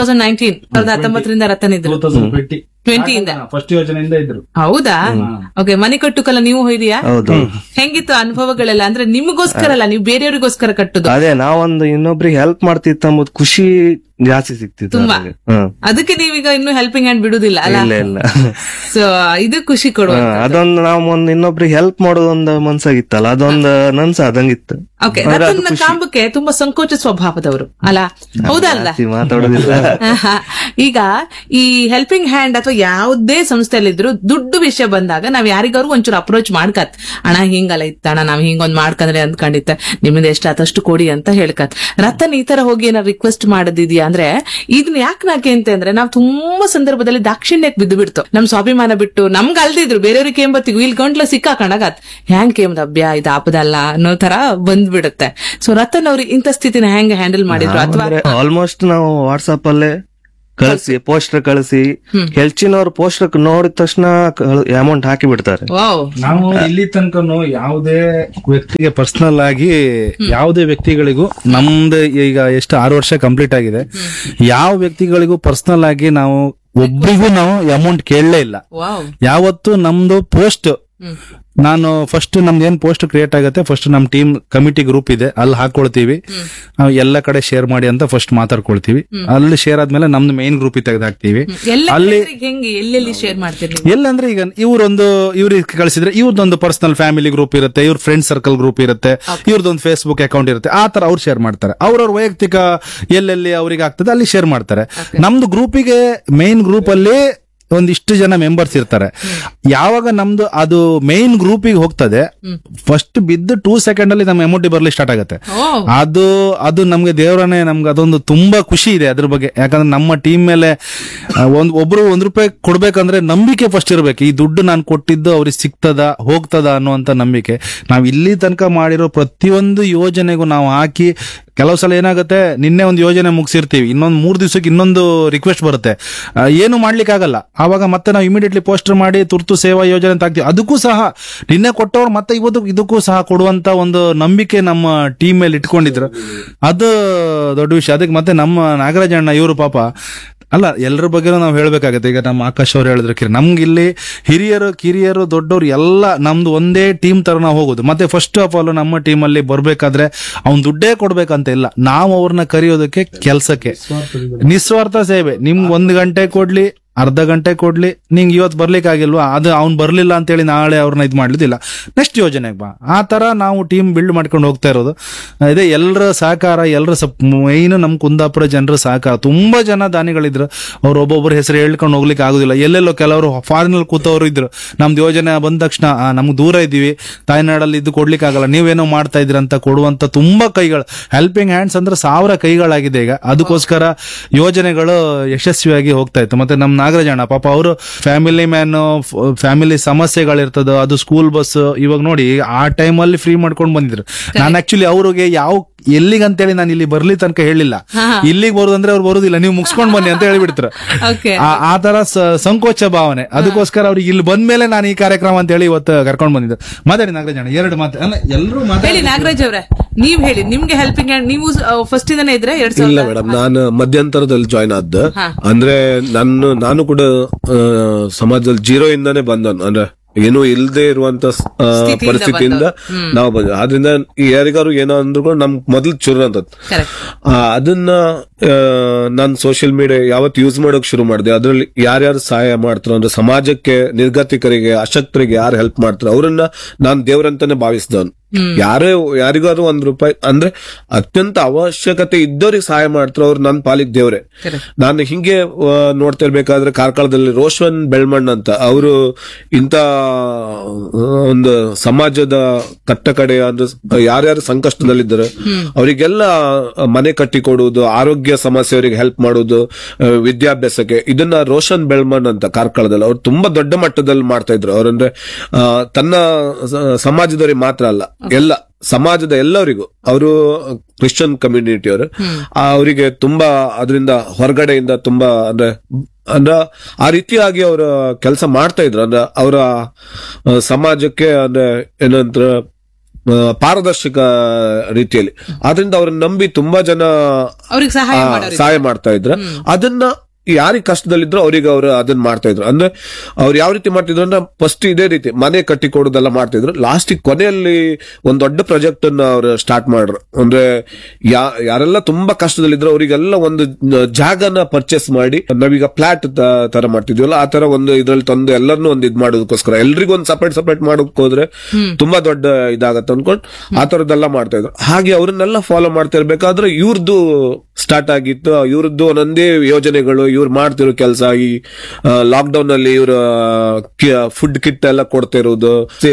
2019 ರತನ್ ಇದ್ರು, 2020 ಫಸ್ಟ್ ಯೋಜನೆಯಿಂದ ಇದ್ರು. ಹೌದಾ? ಓಕೆ. ಮನೆ ಕಟ್ಟುಕಲ್ಲ ನೀವು ಹೋಯ್ದಿಯಾ? ಹೆಂಗಿತ್ತು ಅನುಭವಗಳೆಲ್ಲ? ಅಂದ್ರೆ ನಿಮಗೋಸ್ಕರ ಅಲ್ಲ, ನೀವು ಬೇರೆಯವ್ರಿಗೋಸ್ಕರ ಕಟ್ಟುದು. ಅದೇ ನಾವೊಂದು ಇನ್ನೊಬ್ರಿಗೆ ಹೆಲ್ಪ್ ಮಾಡ್ತಿತ್ತ ಅಂಬುದು ಖುಷಿ ಜಾಸ್ತಿ ಸಿಕ್ತಿತ್ತು ತುಂಬಾ. ಅದಕ್ಕೆ ನೀವೀಗ ಇನ್ನು ಹೆಲ್ಪಿಂಗ್ ಹ್ಯಾಂಡ್ ಬಿಡುದಿಲ್ಲ ಅಲ್ಲ? ಇಲ್ಲ. ಸೊ ಇದು ಖುಷಿ ಕೊಡುವ. ಅದೊಂದು ನಾವ್ ಒಂದ್ ಇನ್ನೊಬ್ರಿಗೆ ಹೆಲ್ಪ್ ಮಾಡೋದೊಂದು ಮನ್ಸಾಗಿತ್ತಲ್ಲ, ಅದೊಂದು ನನ್ಸ ಅದಂಗಿತ್ತು. ಓಕೆ. ರತನ್ ಕಾಂಬಕ್ಕೆ ತುಂಬಾ ಸಂಕೋಚ ಸ್ವಭಾವದವರು ಅಲ್ಲ, ಹೌದಲ್ಲ? ಮಾತಾಡೋದಿಲ್ಲ. ಈಗ ಈ ಹೆಲ್ಪಿಂಗ್ ಹ್ಯಾಂಡ್ ಅಥವಾ ಯಾವುದೇ ಸಂಸ್ಥೆಯಲ್ಲಿದ್ರು ದುಡ್ಡು ವಿಷಯ ಬಂದಾಗ ನಾವ್ ಯಾರಿಗಾರು ಒಂಚೂರು ಅಪ್ರೋಚ್ ಮಾಡ್ಕತ್, ಅಣ್ಣ ಹಿಂಗಲ್ಲ ಇತ್ತಣ್ಣ, ನಾವ್ ಹಿಂಗೊಂದ್ ಮಾಡ್ಕಂದ್ರೆ ಅಂದ್ಕೊಂಡಿತ್ತ, ನಿಮ್ದು ಎಷ್ಟಾದಷ್ಟು ಕೊಡಿ ಅಂತ ಹೇಳ್ಕತ್. ರತನ್ ಈ ತರ ಹೋಗಿ ಏನಾರು ರಿಕ್ವೆಸ್ಟ್ ಮಾಡೋದಿದ್ಯಾ ಅಂದ್ರೆ ಇದನ್ನ ಯಾಕೆ ಅಂದ್ರೆ ನಾವ್ ತುಂಬಾ ಸಂದರ್ಭದಲ್ಲಿ ದಾಕ್ಷಿಣ್ಯಕ್ಕೆ ಬಿದ್ದು ಬಿಡ್ತು, ನಮ್ ಸ್ವಾಭಿಮಾನ ಬಿಟ್ಟು ನಮ್ಗೆ ಅಲ್ದಿದ್ರು ಬೇರೆಯವ್ರಿಗೆ ಕೇಂಬತ್ತಿಗೂ ಇಲ್ಲಿ ಗಂಟ್ಲ ಸಿಕ್ಕಾಕೊಂಡಾಗತ್, ಹ್ಯಾಂಗ್ ಕೇಂಬದ್ ಅಭ್ಯ ಇದು ಆಪದಲ್ಲ ಅನ್ನೋ ತರ ಬಂದ್ಬಿಡುತ್ತೆ. ಸೊ ರತನ್ ಅವ್ರು ಇಂಥ ಸ್ಥಿತಿನ ಹೆಂಗ್ ಹ್ಯಾಂಡಲ್ ಮಾಡಿದ್ರು? ಅಥವಾ ಆಲ್ಮೋಸ್ಟ್ ನಾವು ವಾಟ್ಸ್ಆಪ್ ಅಲ್ಲೇ ಕಳಿಸಿ ಪೋಸ್ಟರ್ ಕಳಿಸಿ ಹೆಚ್ಚಿನವ್ರು ಪೋಸ್ಟರ್ ನೋಡಿದ ತಕ್ಷಣ ಅಮೌಂಟ್ ಹಾಕಿ ಬಿಡ್ತಾರೆ. ನಾವು ಇಲ್ಲಿ ತನಕ ಯಾವುದೇ ವ್ಯಕ್ತಿಗೆ ಪರ್ಸನಲ್ ಆಗಿ ಯಾವುದೇ ವ್ಯಕ್ತಿಗಳಿಗೂ ನಮ್ದು ಈಗ ಎಷ್ಟು 6 ವರ್ಷ ಕಂಪ್ಲೀಟ್ ಆಗಿದೆ, ಯಾವ ವ್ಯಕ್ತಿಗಳಿಗೂ ಪರ್ಸನಲ್ ಆಗಿ ನಾವು ಒಬ್ರಿಗೂ ನಾವು ಅಮೌಂಟ್ ಕೇಳಲೇ ಇಲ್ಲ. ಯಾವತ್ತು ನಮ್ದು ಪೋಸ್ಟ್ ನಾನು ಫಸ್ಟ್ ನಮ್ದು ಏನ್ ಪೋಸ್ಟ್ ಕ್ರಿಯೇಟ್ ಆಗುತ್ತೆ, ಫಸ್ಟ್ ನಮ್ ಟೀಮ್ ಕಮಿಟಿ ಗ್ರೂಪ್ ಇದೆ, ಅಲ್ಲಿ ಹಾಕೊಳ್ತೀವಿ, ಎಲ್ಲ ಕಡೆ ಶೇರ್ ಮಾಡಿ ಅಂತ ಫಸ್ಟ್ ಮಾತಾಡ್ಕೊಳ್ತೀವಿ. ಅಲ್ಲಿ ಶೇರ್ ಆದ್ಮೇಲೆ ನಮ್ದು ಮೇನ್ ಗ್ರೂಪ್ ತೆಗೆದು ಹಾಕ್ತಿವಿ. ಅಲ್ಲಿ ಎಲ್ಲಂದ್ರೆ ಈಗ ಇವ್ರಿಗೆ ಕಳಿಸಿದ್ರೆ ಇವ್ರದೊಂದು ಪರ್ಸನಲ್ ಫ್ಯಾಮಿಲಿ ಗ್ರೂಪ್ ಇರುತ್ತೆ, ಇವ್ರ ಫ್ರೆಂಡ್ ಸರ್ಕಲ್ ಗ್ರೂಪ್ ಇರುತ್ತೆ, ಇವ್ರದೊಂದು ಫೇಸ್ಬುಕ್ ಅಕೌಂಟ್ ಇರುತ್ತೆ, ಆ ತರ ಅವ್ರು ಶೇರ್ ಮಾಡ್ತಾರೆ. ಅವ್ರವ್ರ ವೈಯಕ್ತಿಕ ಎಲ್ಲೆಲ್ಲಿ ಅವ್ರಿಗೆ ಆಗ್ತದೆ ಅಲ್ಲಿ ಶೇರ್ ಮಾಡ್ತಾರೆ. ನಮ್ದು ಗ್ರೂಪಿಗೆ ಮೇನ್ ಗ್ರೂಪ್ ಅಲ್ಲಿ ಒಂದಿಷ್ಟು ಜನ ಮೆಂಬರ್ಸ್ ಇರ್ತಾರೆ. ಯಾವಾಗ ನಮ್ದು ಅದು ಮೇನ್ ಗ್ರೂಪಿಗೆ ಹೋಗ್ತದೆ, ಫಸ್ಟ್ ಬಿದ್ದು 2 ಸೆಕೆಂಡ್ ಅಲ್ಲಿ ನಮ್ಮ ಅಮೌಂಟ್ ಬರ್ಲಿ ಸ್ಟಾರ್ಟ್ ಆಗುತ್ತೆ. ಅದು ನಮ್ಗೆ ದೇವರನ್ನೇ ನಮ್ಗೆ ಅದೊಂದು ತುಂಬಾ ಖುಷಿ ಇದೆ ಅದ್ರ ಬಗ್ಗೆ. ಯಾಕಂದ್ರೆ ನಮ್ಮ ಟೀಮ್ ಮೇಲೆ ಒಬ್ರು ₹1 ಕೊಡ್ಬೇಕಂದ್ರೆ ನಂಬಿಕೆ ಫಸ್ಟ್ ಇರ್ಬೇಕು. ಈ ದುಡ್ಡು ನಾನು ಕೊಟ್ಟಿದ್ದು ಅವ್ರಿಗೆ ಸಿಗ್ತದ ಹೋಗ್ತದ ಅನ್ನುವಂತ ನಂಬಿಕೆ. ನಾವ್ ಇಲ್ಲಿ ತನಕ ಮಾಡಿರೋ ಪ್ರತಿಯೊಂದು ಯೋಜನೆಗೂ ನಾವು ಹಾಕಿ, ಕೆಲವು ಸಲ ಏನಾಗುತ್ತೆ, ನಿನ್ನೆ ಒಂದು ಯೋಜನೆ ಮುಗಿಸಿರ್ತೀವಿ, ಇನ್ನೊಂದು 3 ದಿವಸಕ್ಕೆ ಇನ್ನೊಂದು ರಿಕ್ವೆಸ್ಟ್ ಬರುತ್ತೆ, ಏನು ಮಾಡ್ಲಿಕ್ಕೆ ಆಗಲ್ಲ. ಆವಾಗ ಮತ್ತೆ ನಾವು ಇಮಿಡಿಯೇಟ್ಲಿ ಪೋಸ್ಟರ್ ಮಾಡಿ ತುರ್ತು ಸೇವಾ ಯೋಜನೆ ಅಂತ ಹಾಕ್ತಿವಿ. ಅದಕ್ಕೂ ಸಹ ನಿನ್ನೆ ಕೊಟ್ಟವ್ರು ಮತ್ತೆ ಇದಕ್ಕೂ ಸಹ ಕೊಡುವಂತ ಒಂದು ನಂಬಿಕೆ ನಮ್ಮ ಟೀಮ್ ಮೇಲೆ ಇಟ್ಕೊಂಡಿದ್ರು. ಅದು ದೊಡ್ಡ ವಿಷಯ. ಅದಕ್ಕೆ ಮತ್ತೆ ನಮ್ಮ ನಾಗರಾಜ್ ಅಣ್ಣ ಇವರು ಪಾಪ ಅಲ್ಲ, ಎಲ್ಲರ ಬಗ್ಗೆನೂ ನಾವು ಹೇಳ್ಬೇಕಾಗತ್ತೆ. ಈಗ ನಮ್ಮ ಆಕಾಶ್ ಅವ್ರು ಹೇಳಿದ್ರು, ನಮ್ಗೆ ಇಲ್ಲಿ ಹಿರಿಯರು ಕಿರಿಯರು ದೊಡ್ಡವರು ಎಲ್ಲ ನಮ್ದು ಒಂದೇ ಟೀಮ್ ತರ ನಾವು ಹೋಗೋದು. ಮತ್ತೆ ಫಸ್ಟ್ ಆಫ್ ಆಲ್ ನಮ್ಮ ಟೀಮ್ ಅಲ್ಲಿ ಬರ್ಬೇಕಾದ್ರೆ ಅವ್ನ್ ದುಡ್ಡೇ ಕೊಡ್ಬೇಕಂತ ಇಲ್ಲ, ನಾವು ಅವ್ರನ್ನ ಕರೆಯೋದಕ್ಕೆ ಕೆಲ್ಸಕ್ಕೆ ನಿಸ್ವಾರ್ಥ ಸೇವೆ. ನಿಮ್ಗೆ 1 ಗಂಟೆ ಕೊಡ್ಲಿ, ಅರ್ಧ ಗಂಟೆ ಕೊಡ್ಲಿ, ನಿಂಗೆ ಇವತ್ತು ಬರ್ಲಿಕ್ಕೆ ಆಗಿಲ್ವಾ, ಅದು ಅವ್ನು ಬರ್ಲಿಲ್ಲ ಅಂತೇಳಿ ನಾಳೆ ಅವ್ರನ್ನ ಇದು ಮಾಡ್ಲಿದಿಲ್ಲ, ನೆಕ್ಸ್ಟ್ ಯೋಜನೆಗೆ ಬಾ. ಆ ತರ ನಾವು ಟೀಮ್ ಬಿಲ್ಡ್ ಮಾಡ್ಕೊಂಡು ಹೋಗ್ತಾ ಇರೋದು. ಇದೇ ಎಲ್ಲರ ಸಹಕಾರ, ಎಲ್ಲರ ಮೈನ್ ನಮ್ಮ ಕುಂದಾಪುರ ಜನರ ಸಹಕಾರ. ತುಂಬಾ ಜನ ದಾನಿಗಳಿದ್ರು, ಅವ್ರು ಒಬ್ಬೊಬ್ಬರ ಹೆಸರು ಹೇಳ್ಕೊಂಡು ಹೋಗ್ಲಿಕ್ಕೆ ಆಗುದಿಲ್ಲ. ಎಲ್ಲೆಲ್ಲೋ ಕೆಲವರು ಫಾರಿನ್ ಅಲ್ಲಿ ಕೂತವ್ರು ಇದ್ರು. ನಮ್ದು ಯೋಜನೆ ಬಂದ ತಕ್ಷಣ ನಮ್ಗೆ ದೂರ ಇದ್ದೀವಿ, ತಾಯ್ನಾಡಲ್ಲಿ ಇದು ಕೊಡ್ಲಿಕ್ಕೆ ಆಗಲ್ಲ, ನೀವೇನೋ ಮಾಡ್ತಾ ಇದ್ರಿ ಅಂತ ಕೊಡುವಂತ ತುಂಬಾ ಕೈಗಳು, ಹೆಲ್ಪಿಂಗ್ ಹ್ಯಾಂಡ್ಸ್ ಅಂದ್ರೆ 1000 ಕೈಗಳಾಗಿದೆ ಈಗ. ಅದಕ್ಕೋಸ್ಕರ ಯೋಜನೆಗಳು ಯಶಸ್ವಿಯಾಗಿ ಹೋಗ್ತಾ ಇತ್ತು. ಮತ್ತೆ ನಮ್ಮ ನಾಗರಾಜ್ ಅಣ್ಣ ಪಾಪ ಅವರು ಫ್ಯಾಮಿಲಿ ಮ್ಯಾನ್, ಫ್ಯಾಮಿಲಿ ಸಮಸ್ಯೆಗಳಿರ್ತದ, ಅದು ಸ್ಕೂಲ್ ಬಸ್ ಇವಾಗ ನೋಡಿ ಆ ಟೈಮಲ್ಲಿ ಫ್ರೀ ಮಾಡ್ಕೊಂಡು ಬಂದಿದ್ರು. ನಾನು ಆಕ್ಚುಲಿ ಅವ್ರಿಗೆ ಎಲ್ಲಿಗಂತೇಳಿ ನಾನು ಇಲ್ಲಿ ಬರ್ಲಿ ತನಕ ಹೇಳಿಲ್ಲ, ಇಲ್ಲಿಗೆ ಬರೋದಂದ್ರೆ ಅವ್ರು ಬರೋದಿಲ್ಲ, ನೀವು ಮುಗಿಸ್ಕೊಂಡ್ ಬನ್ನಿ ಅಂತ ಹೇಳಿಬಿಡ್ತಾರೆ. ಆ ತರ ಸಂಕೋಚ ಭಾವನೆ. ಅದಕ್ಕೋಸ್ಕರ ಅವ್ರಿಗೆ ಇಲ್ಲಿ ಬಂದ್ಮೇಲೆ ನಾನು ಈ ಕಾರ್ಯಕ್ರಮ ಅಂತ ಹೇಳಿ ಇವತ್ತು ಕರ್ಕೊಂಡ್ ಬಂದಿದ್ದೆ. ಮಾತಾಡಿ ನಾಗರಾಜ್ ಅಣ್ಣ, 2 ಮಾತು ಎಲ್ಲರೂ ಹೇಳಿ. ನಾಗರಾಜ್ ಅವರೇ, ನೀವ್ ಹೇಳಿ, ನಿಮ್ಗೆ ಹೆಲ್ಪಿಂಗ್ ಹ್ಯಾಂಡ್ ನೀವು ಫಸ್ಟ್ ಇಂದಾನೆ ಇದ್ರೆ? ಇಲ್ಲ ಮೇಡಮ್, ನಾನು ಮಧ್ಯಂತರದಲ್ಲಿ ಜಾಯ್ನ್ ಆದ. ಅಂದ್ರೆ ನಾನು ಕೂಡ ಸಮಾಜದಲ್ಲಿ 0 ಇಂದಾನೆ ಬಂದನು. ಅಂದ್ರೆ ಏನೂ ಇಲ್ಲದೆ ಇರುವಂತ ಪರಿಸ್ಥಿತಿಯಿಂದ ನಾವು ಬಂದ. ಆದ್ರಿಂದ ಯಾರಿಗಾರು ಏನೋ ಅಂದ್ರು ನಮ್ ಮೊದಲು ಚುರು ಅಂತದ್ದು. ಅದನ್ನ ನಾನು ಸೋಷಿಯಲ್ ಮೀಡಿಯಾ ಯಾವತ್ತು ಯೂಸ್ ಮಾಡೋಕ್ ಶುರು ಮಾಡಿದೆ. ಅದ್ರಲ್ಲಿ ಯಾರ್ಯಾರು ಸಹಾಯ ಮಾಡ್ತಾರೋ, ಅಂದ್ರೆ ಸಮಾಜಕ್ಕೆ ನಿರ್ಗತಿಕರಿಗೆ, ಅಶಕ್ತರಿಗೆ ಯಾರು ಹೆಲ್ಪ್ ಮಾಡ್ತಾರೋ ಅವ್ರನ್ನ ನಾನು ದೇವ್ರಂತಾನೆ ಭಾವಿಸಿದವನು. ಯಾರಿಗಾದ್ರು ₹1 ಅಂದ್ರೆ ಅತ್ಯಂತ ಅವಶ್ಯಕತೆ ಇದ್ದವ್ರಿಗೆ ಸಹಾಯ ಮಾಡ್ತಾರೋ ಅವ್ರು ನನ್ನ ಪಾಲಿಗೆ ದೇವ್ರೆ. ನಾನು ಹಿಂಗೆ ನೋಡ್ತಾ ಇರ್ಬೇಕಾದ್ರೆ ಕಾರ್ಕಳದಲ್ಲಿ ರೋಷನ್ ಬೆಳ್ಮಣ್ ಅಂತ ಅವರು ಇಂತ ಒಂದು ಸಮಾಜದ ಕಟ್ಟ ಕಡೆ ಅಂದ್ರೆ ಯಾರ್ಯಾರು ಸಂಕಷ್ಟದಲ್ಲಿದ್ದಾರೆ ಅವರಿಗೆಲ್ಲ ಮನೆ ಕಟ್ಟಿ ಕೊಡುವುದು, ಆರೋಗ್ಯ ಸಮಸ್ಯೆ ಅವರಿಗೆ ಹೆಲ್ಪ್ ಮಾಡುವುದು, ವಿದ್ಯಾಭ್ಯಾಸಕ್ಕೆ, ಇದನ್ನ ರೋಷನ್ ಬೆಳ್ಮಣ್ ಅಂತ ಕಾರ್ಕಳದಲ್ಲಿ ಅವ್ರು ತುಂಬಾ ದೊಡ್ಡ ಮಟ್ಟದಲ್ಲಿ ಮಾಡ್ತಾ ಇದ್ರು. ಅವ್ರಂದ್ರೆ ತನ್ನ ಸಮಾಜದವರಿಗೆ ಮಾತ್ರ ಅಲ್ಲ, ಎಲ್ಲ ಸಮಾಜದ ಎಲ್ಲರಿಗೂ. ಅವರು ಕ್ರಿಶ್ಚಿಯನ್ ಕಮ್ಯುನಿಟಿ ಅವರು, ಅವರಿಗೆ ತುಂಬಾ ಅದರಿಂದ ಹೊರಗಡೆಯಿಂದ ತುಂಬಾ ಅಂದ್ರೆ ಆ ರೀತಿಯಾಗಿ ಅವರ ಕೆಲಸ ಮಾಡ್ತಾ ಇದ್ರು. ಅಂದ್ರೆ ಅವರ ಸಮಾಜಕ್ಕೆ ಅಂದ್ರೆ ಏನಂತ ಪಾರದರ್ಶಕ ರೀತಿಯಲ್ಲಿ. ಆದ್ರಿಂದ ಅವ್ರನ್ನ ನಂಬಿ ತುಂಬಾ ಜನ ಸಹಾಯ ಮಾಡ್ತಾ ಇದ್ರ. ಅದನ್ನ ಯಾರಿಗೆ ಕಷ್ಟದಲ್ಲಿದ್ರು ಅವ್ರಿಗೆ ಅವ್ರು ಅದನ್ನ ಮಾಡ್ತಾ ಇದ್ರು. ಅಂದ್ರೆ ಅವ್ರು ಯಾವ ರೀತಿ ಮಾಡ್ತಿದ್ರು ಅಂದ್ರೆ ಫಸ್ಟ್ ಇದೇ ರೀತಿ ಮನೆ ಕಟ್ಟಿ ಕೊಡೋದೆಲ್ಲ ಮಾಡ್ತಿದ್ರು. ಲಾಸ್ಟಿಗೆ ಕೊನೆಯಲ್ಲಿ ಒಂದ್ ದೊಡ್ಡ ಪ್ರಾಜೆಕ್ಟ್ ಅನ್ನ ಅವ್ರು ಸ್ಟಾರ್ಟ್ ಮಾಡ್ರು. ಅಂದ್ರೆ ಯಾರೆಲ್ಲ ತುಂಬಾ ಕಷ್ಟದಲ್ಲಿದ್ರು ಅವರಿಗೆಲ್ಲ ಒಂದು ಜಾಗನ ಪರ್ಚೇಸ್ ಮಾಡಿ, ನಾವೀಗ ಫ್ಲಾಟ್ ತರ ಮಾಡ್ತಿದ್ವಲ್ಲ ಆ ತರ ಒಂದು ಇದ್ರಲ್ಲಿ ತಂದು ಎಲ್ಲರನ್ನೂ ಒಂದು ಇದ್ ಮಾಡೋದಕ್ಕೋಸ್ಕರ ಎಲ್ರಿಗೂ ಒಂದು ಸಪರೇಟ್ ಮಾಡೋಕ್ ಹೋದ್ರೆ ತುಂಬಾ ದೊಡ್ಡ ಇದಾಗತ್ತೆ ಅನ್ಕೊಂಡು ಆ ತರದ್ದೆಲ್ಲ ಮಾಡ್ತಾ ಇದ್ರು. ಹಾಗೆ ಅವ್ರನ್ನೆಲ್ಲ ಫಾಲೋ ಮಾಡ್ತಾ ಇರ್ಬೇಕಾದ್ರೆ ಇವ್ರದ್ದು ಸ್ಟಾರ್ಟ್ ಆಗಿತ್ತು. ಇವ್ರದ್ದು ಒಂದೊಂದೇ ಯೋಜನೆಗಳು, ಇವ್ರು ಮಾಡ್ತಿರೋ ಕೆಲಸ. ಈ ಲಾಕ್ ಡೌನ್ ಅಲ್ಲಿ ಇವ್ರ ಫುಡ್ ಕಿಟ್ ಎಲ್ಲ ಕೊಡ್ತಾ ಇರೋದು,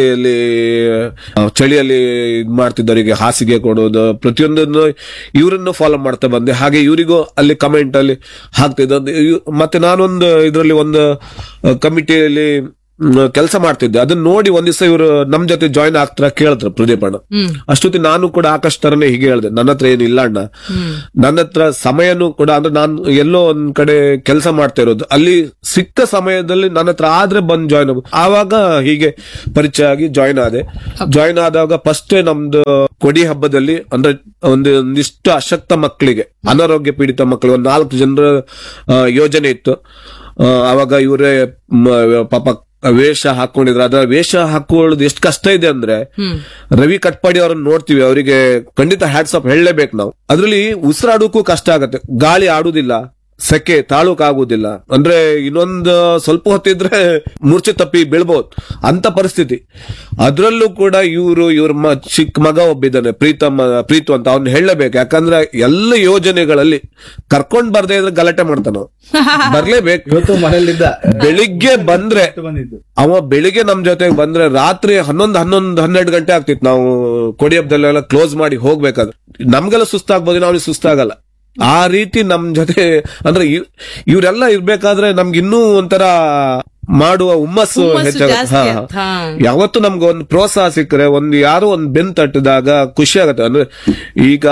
ಚಳಿಯಲ್ಲಿ ಇದ್ ಮಾಡ್ತಿದ್ದವರಿಗೆ ಹಾಸಿಗೆ ಕೊಡೋದು, ಪ್ರತಿಯೊಂದನ್ನು ಇವ್ರನ್ನು ಫಾಲೋ ಮಾಡ್ತಾ ಬಂದೆ. ಹಾಗೆ ಇವರಿಗೂ ಅಲ್ಲಿ ಕಮೆಂಟ್ ಅಲ್ಲಿ ಹಾಕ್ತಿದ್ದ. ಮತ್ತೆ ನಾನೊಂದು ಇದರಲ್ಲಿ ಒಂದು ಕಮಿಟಿಯಲ್ಲಿ ಕೆಲಸ ಮಾಡ್ತಿದ್ದೆ. ಅದನ್ನ ನೋಡಿ ಒಂದ್ ದಿವಸ ಇವರು ನಮ್ ಜೊತೆ ಜಾಯಿನ್ ಆಗ್ತಾರ ಕೇಳಿದ್ರು ಪ್ರದೀಪ್ ಅಣ್ಣ. ಅಷ್ಟೊತ್ತಿ ನಾನು ಕೂಡ ಆಕಾಶ್ ತರನೇ ಹೀಗೆ ಹೇಳ್ದೆ, ನನ್ನ ಹತ್ರ ಏನಿಲ್ಲ ಅಣ್ಣ, ನನ್ನ ಹತ್ರ ಸಮಯನೂ ಕೂಡ, ಅಂದ್ರೆ ನಾನು ಎಲ್ಲೋ ಒಂದ್ ಕಡೆ ಕೆಲಸ ಮಾಡ್ತಾ ಇರೋದು, ಅಲ್ಲಿ ಸಿಕ್ಕ ಸಮಯದಲ್ಲಿ ನನ್ನ ಹತ್ರ ಆದ್ರೆ ಬಂದ್ ಜಾಯಿನ್ ಆಗ. ಆವಾಗ ಹೀಗೆ ಪರಿಚಯ ಆಗಿ ಜಾಯಿನ್ ಆದೆ. ಜಾಯಿನ್ ಆದಾಗ ಫಸ್ಟ್ ನಮ್ದು ಕೊಡಿ ಹಬ್ಬದಲ್ಲಿ ಅಂದ್ರೆ ಒಂದಿಷ್ಟು ಅಶಕ್ತ ಮಕ್ಕಳಿಗೆ, ಅನಾರೋಗ್ಯ ಪೀಡಿತ ಮಕ್ಕಳಿಗೆ ಒಂದು 4 ಜನರ ಯೋಜನೆ ಇತ್ತು. ಅವಾಗ ಇವರೇ ಪಾಪ ವೇಷ ಹಾಕೊಂಡಿದ್ರು. ಅದ್ರ ವೇಷ ಹಾಕೊಳ್ಳೋದು ಎಷ್ಟು ಕಷ್ಟ ಇದೆ ಅಂದ್ರೆ, ರವಿ ಕಟ್ಪಾಡಿ ಅವ್ರನ್ನ ನೋಡ್ತೀವಿ, ಅವರಿಗೆ ಖಂಡಿತ ಹ್ಯಾಟ್ಸ್ ಆಫ್ ಹೇಳಲೇಬೇಕು ನಾವು. ಅದ್ರಲ್ಲಿ ಉಸಿರಾಡೋಕ್ಕೂ ಕಷ್ಟ ಆಗತ್ತೆ, ಗಾಳಿ ಆಡುದಿಲ್ಲ, ಸೆಕೆ ತಾಳೂಕಾಗುದಿಲ್ಲ. ಅಂದ್ರೆ ಇನ್ನೊಂದು ಸ್ವಲ್ಪ ಹೊತ್ತಿದ್ರೆ ಮೂರ್ಛೆ ತಪ್ಪಿ ಬೀಳ್ಬಹುದು ಅಂತ ಪರಿಸ್ಥಿತಿ. ಅದ್ರಲ್ಲೂ ಕೂಡ ಇವ್ರ ಚಿಕ್ಕ ಮಗ ಒಬ್ಬಿದ್ದಾನೆ, ಪ್ರೀತು ಅಂತ, ಅವ್ನು ಹೇಳಬೇಕು. ಯಾಕಂದ್ರೆ ಎಲ್ಲ ಯೋಜನೆಗಳಲ್ಲಿ ಕರ್ಕೊಂಡ್ ಬರ್ದೇ ಇದ್ರೆ ಗಲಾಟೆ ಮಾಡ್ತಾನ, ಬರ್ಲೇಬೇಕು. ಇವತ್ತು ಮನೆಯಲ್ಲಿದ್ದ ಬೆಳಿಗ್ಗೆ ಬಂದ್ರೆ ಅವ ಬೆಳಿಗ್ಗೆ ನಮ್ ಜೊತೆಗೆ ಬಂದ್ರೆ ರಾತ್ರಿ 11-12 ಗಂಟೆ ಆಗ್ತಿತ್ತು. ನಾವು ಕೊಡಿ ಹಬ್ಬದಲ್ಲೆಲ್ಲ ಕ್ಲೋಸ್ ಮಾಡಿ ಹೋಗ್ಬೇಕಾದ್ರೆ ನಮ್ಗೆಲ್ಲ ಸುಸ್ತಾಗ್ಬೋದು, ನಾವು ಸುಸ್ತಾಗಲ್ಲ. ಆ ರೀತಿ ನಮ್ ಜೊತೆ ಅಂದ್ರೆ ಇವರೆಲ್ಲ ಇರ್ಬೇಕಾದ್ರೆ ನಮ್ಗೆ ಇನ್ನೂ ಒಂಥರ ಮಾಡುವ ಹುಮ್ಮಸ್ಸು ಹೆಚ್ಚಾಗುತ್ತೆ. ಯಾವತ್ತು ನಮ್ಗೆ ಒಂದು ಪ್ರೋತ್ಸಾಹ ಸಿಕ್ಕರೆ, ಯಾರೋ ಒಂದು ಬೆನ್ ತಟ್ಟಿದಾಗ ಖುಷಿ ಆಗತ್ತೆ. ಅಂದ್ರೆ ಈಗ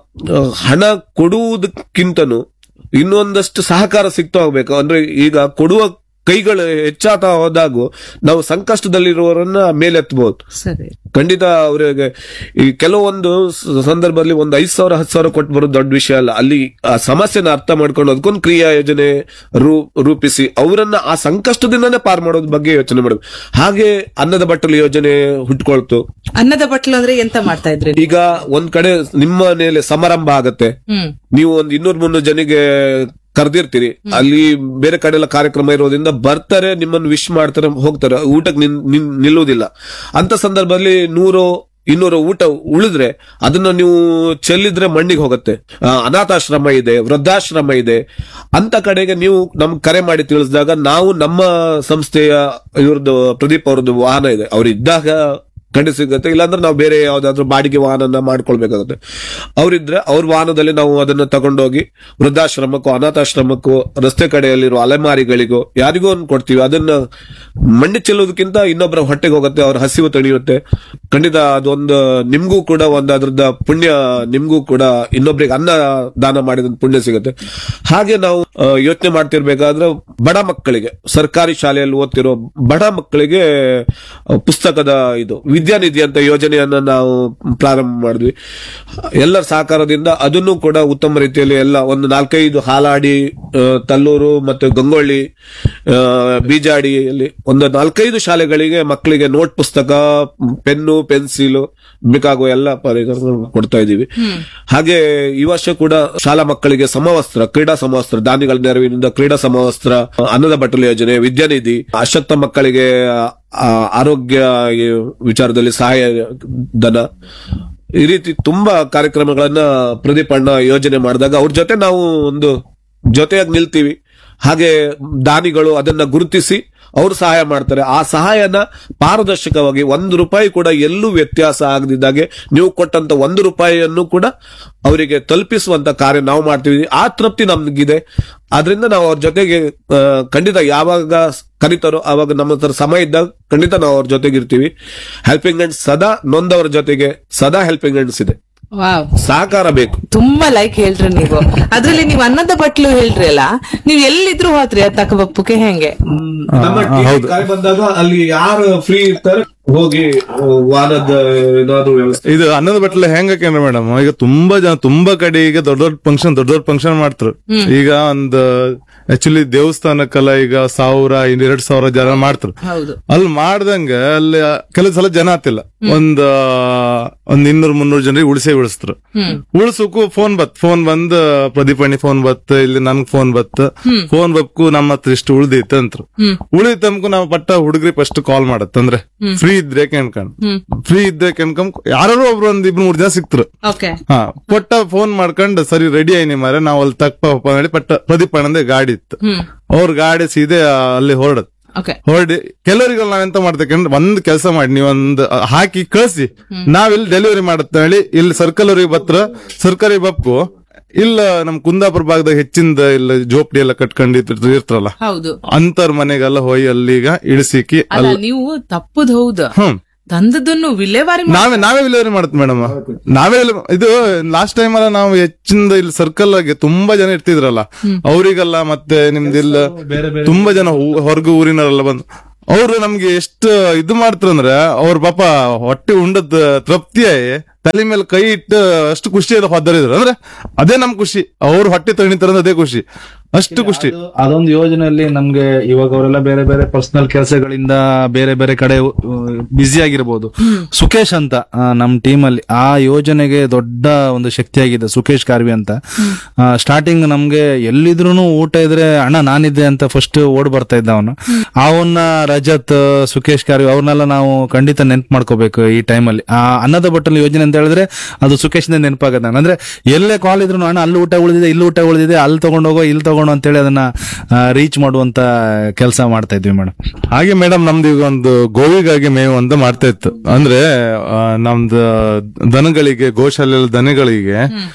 ಹಣ ಕೊಡುವುದಕ್ಕಿಂತನೂ ಇನ್ನೊಂದಷ್ಟು ಸಹಕಾರ ಸಿಗ್ತಾ ಹೋಗ್ಬೇಕು. ಅಂದ್ರೆ ಈಗ ಕೊಡುವ ಕೈಗಳು ಹೆಚ್ಚಾಗ್ತಾ ಹೋದಾಗೂ ನಾವು ಸಂಕಷ್ಟದಲ್ಲಿರುವವರನ್ನ ಮೇಲೆತ್ತಬಹುದು. ಖಂಡಿತ ಅವರಿಗೆ ಈ ಕೆಲವೊಂದು ಸಂದರ್ಭದಲ್ಲಿ ಒಂದು 5,000 10,000 ಕೊಟ್ಟು ಬರೋದು ದೊಡ್ಡ ವಿಷಯ ಅಲ್ಲ. ಅಲ್ಲಿ ಆ ಸಮಸ್ಯೆನ ಅರ್ಥ ಮಾಡ್ಕೊಂಡು ಅದಕ್ಕೊಂದು ಕ್ರಿಯಾ ಯೋಜನೆ ರೂಪಿಸಿ ಅವರನ್ನ ಆ ಸಂಕಷ್ಟದಿಂದನೇ ಪಾರ್ ಮಾಡೋದ್ ಬಗ್ಗೆ ಯೋಚನೆ ಮಾಡಬೇಕು. ಹಾಗೆ ಅನ್ನದ ಬಟ್ಟಲು ಯೋಜನೆ ಹುಟ್ಕೊಳ್ತು. ಅನ್ನದ ಬಟ್ಟಲು ಅಂದ್ರೆ ಎಂತ ಮಾಡ್ತಾ ಇದ್ರಿ? ಈಗ ಒಂದ್ ಕಡೆ ನಿಮ್ಮ ಮನೆಯಲ್ಲಿ ಸಮಾರಂಭ ಆಗತ್ತೆ, ನೀವು ಒಂದು 200-300 ಜನಿಗೆ ಕರೆದಿರ್ತೀರಿ, ಅಲ್ಲಿ ಬೇರೆ ಕಡೆ ಎಲ್ಲ ಕಾರ್ಯಕ್ರಮ ಇರೋದ್ರಿಂದ ಬರ್ತಾರೆ, ನಿಮ್ಮನ್ನು ವಿಶ್ ಮಾಡ್ತಾರೆ, ಹೋಗ್ತಾರೆ, ಊಟಕ್ಕೆ ನಿಲ್ಲುವುದಿಲ್ಲ. ಅಂತ ಸಂದರ್ಭದಲ್ಲಿ 100-200 ಊಟ ಉಳಿದ್ರೆ ಅದನ್ನ ನೀವು ಚೆಲ್ಲಿದ್ರೆ ಮಣ್ಣಿಗೆ ಹೋಗುತ್ತೆ. ಅನಾಥಾಶ್ರಮ ಇದೆ, ವೃದ್ಧಾಶ್ರಮ ಇದೆ, ಅಂತ ಕಡೆಗೆ ನೀವು ನಮ್ಗೆ ಕರೆ ಮಾಡಿ ತಿಳಿಸಿದಾಗ ನಾವು ನಮ್ಮ ಸಂಸ್ಥೆಯ ಇವ್ರದ್ದು ಪ್ರದೀಪ್ ಅವ್ರದ್ದು ವಾಹನ ಇದೆ, ಅವ್ರು ಇದ್ದಾಗ ಖಂಡಿತ ಸಿಗುತ್ತೆ. ಇಲ್ಲಾಂದ್ರೆ ನಾವು ಬೇರೆ ಯಾವ್ದಾದ್ರು ಬಾಡಿಗೆ ವಾಹನ ಮಾಡ್ಕೊಳ್ಬೇಕಾಗುತ್ತೆ. ಅವರಿದ್ರೆ ಅವ್ರ ವಾಹನದಲ್ಲಿ ನಾವು ಅದನ್ನ ತಗೊಂಡೋಗಿ ವೃದ್ಧಾಶ್ರಮಕ್ಕೂ ಅನಾಥಾಶ್ರಮಕ್ಕೂ ರಸ್ತೆ ಕಡೆಯಲ್ಲಿರುವ ಅಲೆಮಾರಿಗಳಿಗೂ ಯಾರಿಗೂ ಒಂದು ಕೊಡ್ತೀವಿ. ಅದನ್ನ ಮಣ್ಣಿ ಚೆಲ್ಲೋದಕ್ಕಿಂತ ಇನ್ನೊಬ್ಬರ ಹೊಟ್ಟೆಗೆ ಹೋಗುತ್ತೆ, ಅವ್ರ ಹಸಿವು ತಣಿಯುತ್ತೆ. ಖಂಡಿತ ಅದೊಂದು ನಿಮ್ಗೂ ಕೂಡ ಒಂದು ಅದ್ರದ್ದು ಪುಣ್ಯ, ನಿಮ್ಗೂ ಕೂಡ ಇನ್ನೊಬ್ರಿಗೆ ಅನ್ನ ದಾನ ಮಾಡಿದ ಪುಣ್ಯ ಸಿಗುತ್ತೆ. ಹಾಗೆ ನಾವು ಯೋಚನೆ ಮಾಡ್ತಿರ್ಬೇಕಾದ್ರೆ ಬಡ ಮಕ್ಕಳಿಗೆ, ಸರ್ಕಾರಿ ಶಾಲೆಯಲ್ಲಿ ಓದ್ತಿರೋ ಬಡ ಮಕ್ಕಳಿಗೆ ಪುಸ್ತಕದ ಇದು ವಿದ್ಯಾನಿಧಿ ಅಂತ ಯೋಜನೆಯನ್ನ ನಾವು ಪ್ರಾರಂಭ ಮಾಡಿದ್ವಿ ಎಲ್ಲರ ಸಹಕಾರದಿಂದ. ಅದನ್ನು ಕೂಡ ಉತ್ತಮ ರೀತಿಯಲ್ಲಿ ಎಲ್ಲ ಒಂದು 4-5 ಹಾಲಾಡಿ, ತಲ್ಲೂರು ಮತ್ತು ಗಂಗೊಳ್ಳಿ, ಬೀಜಾಡಿಯಲ್ಲಿ ಒಂದು 4-5 ಶಾಲೆಗಳಿಗೆ ಮಕ್ಕಳಿಗೆ ನೋಟ್ ಪುಸ್ತಕ, ಪೆನ್ನು, ಪೆನ್ಸಿಲ್ ಬೇಕಾಗುವ ಎಲ್ಲ ಪರಿಕರಗಳನ್ನು ಕೊಡ್ತಾ ಇದ್ದೀವಿ. ಹಾಗೆ ಈ ವರ್ಷ ಕೂಡ ಶಾಲಾ ಮಕ್ಕಳಿಗೆ ಸಮವಸ್ತ್ರ, ಕ್ರೀಡಾ ಸಮವಸ್ತ್ರ, ದಾನಿಗಳ ನೆರವಿನಿಂದ ಕ್ರೀಡಾ ಸಮವಸ್ತ್ರ, ಅನ್ನದ ಬಟ್ಟಲು ಯೋಜನೆ, ವಿದ್ಯಾನಿಧಿ, ಅಶಕ್ತ ಮಕ್ಕಳಿಗೆ ಆರೋಗ್ಯ ವಿಚಾರದಲ್ಲಿ ಸಹಾಯ ಧನ, ಈ ರೀತಿ ತುಂಬಾ ಕಾರ್ಯಕ್ರಮಗಳನ್ನ ಪ್ರದೀಪ್ ಅಣ್ಣ ಯೋಜನೆ ಮಾಡಿದಾಗ ಅವ್ರ ಜೊತೆ ನಾವು ಒಂದು ಜೊತೆಯಾಗಿ ನಿಲ್ತೀವಿ. ಹಾಗೆ ದಾನಿಗಳು ಅದನ್ನ ಗುರುತಿಸಿ ಅವರು ಸಹಾಯ ಮಾಡ್ತಾರೆ. ಆ ಸಹಾಯನ ಪಾರದರ್ಶಕವಾಗಿ ₹1 ಕೂಡ ಎಲ್ಲೂ ವ್ಯತ್ಯಾಸ ಆಗದಿದ್ದಾಗೆ ನೀವು ಕೊಟ್ಟಂತ ₹1 ಕೂಡ ಅವರಿಗೆ ತಲುಪಿಸುವಂತ ಕಾರ್ಯ ನಾವು ಮಾಡ್ತೀವಿ. ಆ ತೃಪ್ತಿ ನಮ್ಗಿದೆ. ಆದ್ರಿಂದ ನಾವು ಅವ್ರ ಜೊತೆಗೆ ಖಂಡಿತ ಯಾವಾಗ ಕರೀತಾರೋ ಆವಾಗ ನಮ್ಮ ಹತ್ರ ಸಮಯ ಇದ್ದಾಗ ಖಂಡಿತ ನಾವು ಅವ್ರ ಜೊತೆಗಿರ್ತೀವಿ. ಹೆಲ್ಪಿಂಗ್ ಹ್ಯಾಂಡ್ಸ್ ಸದಾ ನೊಂದವರ ಜೊತೆಗೆ ಸದಾ ಹೆಲ್ಪಿಂಗ್ ಹ್ಯಾಂಡ್ಸ್ ಇದೆ. ಸಹಕಾರ ಬೇಕು. ತುಂಬಾ ಲೈಕ್ ಹೇಳ್ರಿ ನೀವು. ಅದ್ರಲ್ಲಿ ನೀವು ಅನ್ನದ ಬಟ್ಲು ಹೇಳ್ರಿ ಅಲ್ಲ, ನೀವು ಎಲ್ಲಿದ್ರು ಹೋತ್ರಿ ಅದ್ ತಕಬಪ್ಪಕ್ಕೆ ಹೆಂಗೆ? ಬಂದಾಗ ಅಲ್ಲಿ ಯಾರು ಫ್ರೀ ಇರ್ತಾರೆ ಹೋಗಿ ವಾರದ ಏನಾದ್ರು ವ್ಯವಸ್ಥೆ. ಇದು ಅನ್ನದ ಬಟ್ಲೆ ಹೆಂಗೇನ್ರಿ ಮೇಡಮ್, ಈಗ ತುಂಬಾ ಕಡೆ ಈಗ ದೊಡ್ಡ ದೊಡ್ಡ ಫಂಕ್ಷನ್ ಮಾಡ್ತಾರೆ. ಈಗ ಒಂದು ಆಕ್ಚುಲಿ ದೇವಸ್ಥಾನಕ್ಕೆಲ್ಲ ಈಗ 1,000-2,000 ಜನ ಮಾಡ್ತಾರೆ. ಅಲ್ಲಿ ಮಾಡ್ದಂಗ ಅಲ್ಲಿ ಕೆಲವು ಸಲ ಜನ ಆತಿಲ್ಲ, ಒಂದ್ 200-300 ಜನರಿಗೆ ಉಳಿಸ್ತಾರೆ. ಉಳ್ಸಕ್ಕೂ ಫೋನ್ ಬಂದ್ ಪ್ರದೀಪಣ್ಣಿ ಫೋನ್ ಬತ್, ಇಲ್ಲಿ ನನ್ಗ್ ಫೋನ್ ಬಕ್ಕು ನಮ್ಮ ಹತ್ರ ಇಷ್ಟು ಉಳ್ದೈತೆ ಅಂತ. ಉಳಿತಮ್ಕು ನಾವು ಪಟ್ಟ ಹುಡುಗ್ರಿ ಫಸ್ಟ್ ಕಾಲ್ ಮಾಡತ್ತಂದ್ರೆ ಫ್ರೀ ಇದ್ರೆ ಕೆಣ್ಕೊಂಡ್ ಯಾರು ಒಬ್ರು 1-2-3 ಜನ ಸಿಕ್ತರು. ಕೊಟ್ಟ ಫೋನ್ ಮಾಡ್ಕೊಂಡ್ ಸರಿ ರೆಡಿ ಆಯ್ನಿ ಮಾರೆ ನಾವು ಅಲ್ಲಿ ತಕ್ಕ ಹೇಳಿ ಪಟ್ಟ ಪ್ರದೀಪ್ ಅಣ್ಣಂದೇ ಗಾಡಿ ಇತ್ತು. ಅವ್ರ ಗಾಡಿ ಸೀದೆ ಅಲ್ಲಿ ಹೊರಡಿ ಕೆಲವರಿಗೆ ನಾವೆಂತ ಮಾಡ್ತೇವೆ, ಒಂದ್ ಕೆಲಸ ಮಾಡಿ ನೀವೊಂದ್ ಹಾಕಿ ಕಳ್ಸಿ, ನಾವಿಲ್ಲಿ ಡೆಲಿವರಿ ಮಾಡತ್ತ ಹೇಳಿ ಇಲ್ಲಿ ಸರ್ಕಲ್ ಅವ್ರಿಗೆ ಸರ್ಕಾರಿ ಬಪ್ಪು ಇಲ್ಲ ನಮ್ ಕುಂದಾಪುರ ಭಾಗದಾಗ ಹೆಚ್ಚಿಂದ ಇಲ್ಲ ಜೋಪಡಿ ಎಲ್ಲ ಕಟ್ಕೊಂಡಿರ್ತಾರಲ್ಲ ಅಂತರ್ ಮನೆಗೆಲ್ಲ ಹೋಗಿ ಅಲ್ಲಿಗ ಇಳಿಸಿಕಿ ನೀವು ತಪ್ಪದ್ ಹೌದು ತಂದದನ್ನು ವಿಲೇವಾರಿ ನಾವೇ ವಿಲೇವಾರಿ ಮಾಡ್ತೀವಿ ಮೇಡಮ್. ನಾವೇ ಇದು ಲಾಸ್ಟ್ ಟೈಮ್ ಅಲ್ಲ ನಾವು ಹೆಚ್ಚಿಂದ ಇಲ್ಲಿ ಸರ್ಕಲ್ ಆಗಿ ತುಂಬಾ ಜನ ಇರ್ತಿದ್ರಲ್ಲ ಅವರಿಗೆಲ್ಲ, ಮತ್ತೆ ನಿಮ್ದಿಲ್ಲ ತುಂಬಾ ಜನ ಹೊರಗು ಊರಿನವರೆಲ್ಲ ಬಂದು ಅವ್ರು ನಮ್ಗೆ ಎಷ್ಟು ಇದು ಮಾಡ್ತಾರಂದ್ರೆ ಅವ್ರ ಪಾಪ ಹೊಟ್ಟೆ ಉಂಡದ್ ತೃಪ್ತಿಯಾಗಿ ತಲೆ ಮೇಲೆ ಕೈ ಇಟ್ಟು ಅಷ್ಟು ಖುಷಿ ಹೊದ್ದರಿದ್ರು. ಅಂದ್ರೆ ಅದೇ ನಮ್ ಖುಷಿ, ಅವ್ರ ಹೊಟ್ಟೆ ತಣಿತಾರ ಅದೇ ಖುಷಿ. ಅಷ್ಟು ಖುಷಿ. ಅದೊಂದು ಯೋಜನೆಯಲ್ಲಿ ನಮ್ಗೆ ಇವಾಗ ಅವರೆಲ್ಲ ಬೇರೆ ಬೇರೆ ಪರ್ಸನಲ್ ಕೆಲಸಗಳಿಂದ ಬೇರೆ ಬೇರೆ ಕಡೆ ಬ್ಯುಸಿ ಆಗಿರ್ಬೋದು. ಸುಖೇಶ್ ಅಂತ ನಮ್ ಟೀಮ್ ಅಲ್ಲಿ ಆ ಯೋಜನೆಗೆ ದೊಡ್ಡ ಒಂದು ಶಕ್ತಿಯಾಗಿದೆ ಸುಖೇಶ್ ಕಾರ್ವಿ ಅಂತ. ಸ್ಟಾರ್ಟಿಂಗ್ ನಮ್ಗೆ ಎಲ್ಲಿದ್ರು ಊಟ ಇದ್ರೆ ಅಣ್ಣ ನಾನಿದ್ದೆ ಅಂತ ಫಸ್ಟ್ ಓಡ್ ಬರ್ತಾ ಇದ್ದ ಅವನು. ಅವನ್ನ ರಜತ್, ಸುಖೇಶ್ ಕಾರ್ವಿ ಅವ್ರನ್ನೆಲ್ಲ ನಾವು ಖಂಡಿತ ನೆನ್ಪು ಮಾಡ್ಕೋಬೇಕು ಈ ಟೈಮಲ್ಲಿ. ಆ ಅನ್ನದ ಬಟ್ಟಲು ಯೋಜನೆ ಅಂತ ಹೇಳಿದ್ರೆ ಅದು ಸುಖೇಶ್ ನೆನಪಾಗದ. ಅಂದ್ರೆ ಎಲ್ಲೇ ಕಾಲ್ ಇದ್ರು ಅಣ್ಣ ಅಲ್ಲಿ ಊಟ ಉಳಿದಿದೆ, ಇಲ್ಲಿ ಊಟ ಉಳಿದಿದೆ, ಅಲ್ಲಿ ತಗೊಂಡೋಗೋ ಇಲ್ಲಿ ತಗೊಂಡು ಅಂತೇಳಿ ಅದನ್ನ ರೀಚ್ ಮಾಡುವಂತ ಕೆಲಸ ಮಾಡ್ತಾ ಇದ್ವಿ ಮೇಡಮ್. ಹಾಗೆ ಮೇಡಮ್ ನಮ್ದು ಈಗ ಒಂದು ಗೋವಿಗಾಗಿ ಮೇವು ಅಂತ ಮಾಡ್ತಾ ಇತ್ತು. ಅಂದ್ರೆ ನಮ್ದು ದನಗಳಿಗೆ, ಗೋಶಾಲೆ ದನಗಳಿಗೆ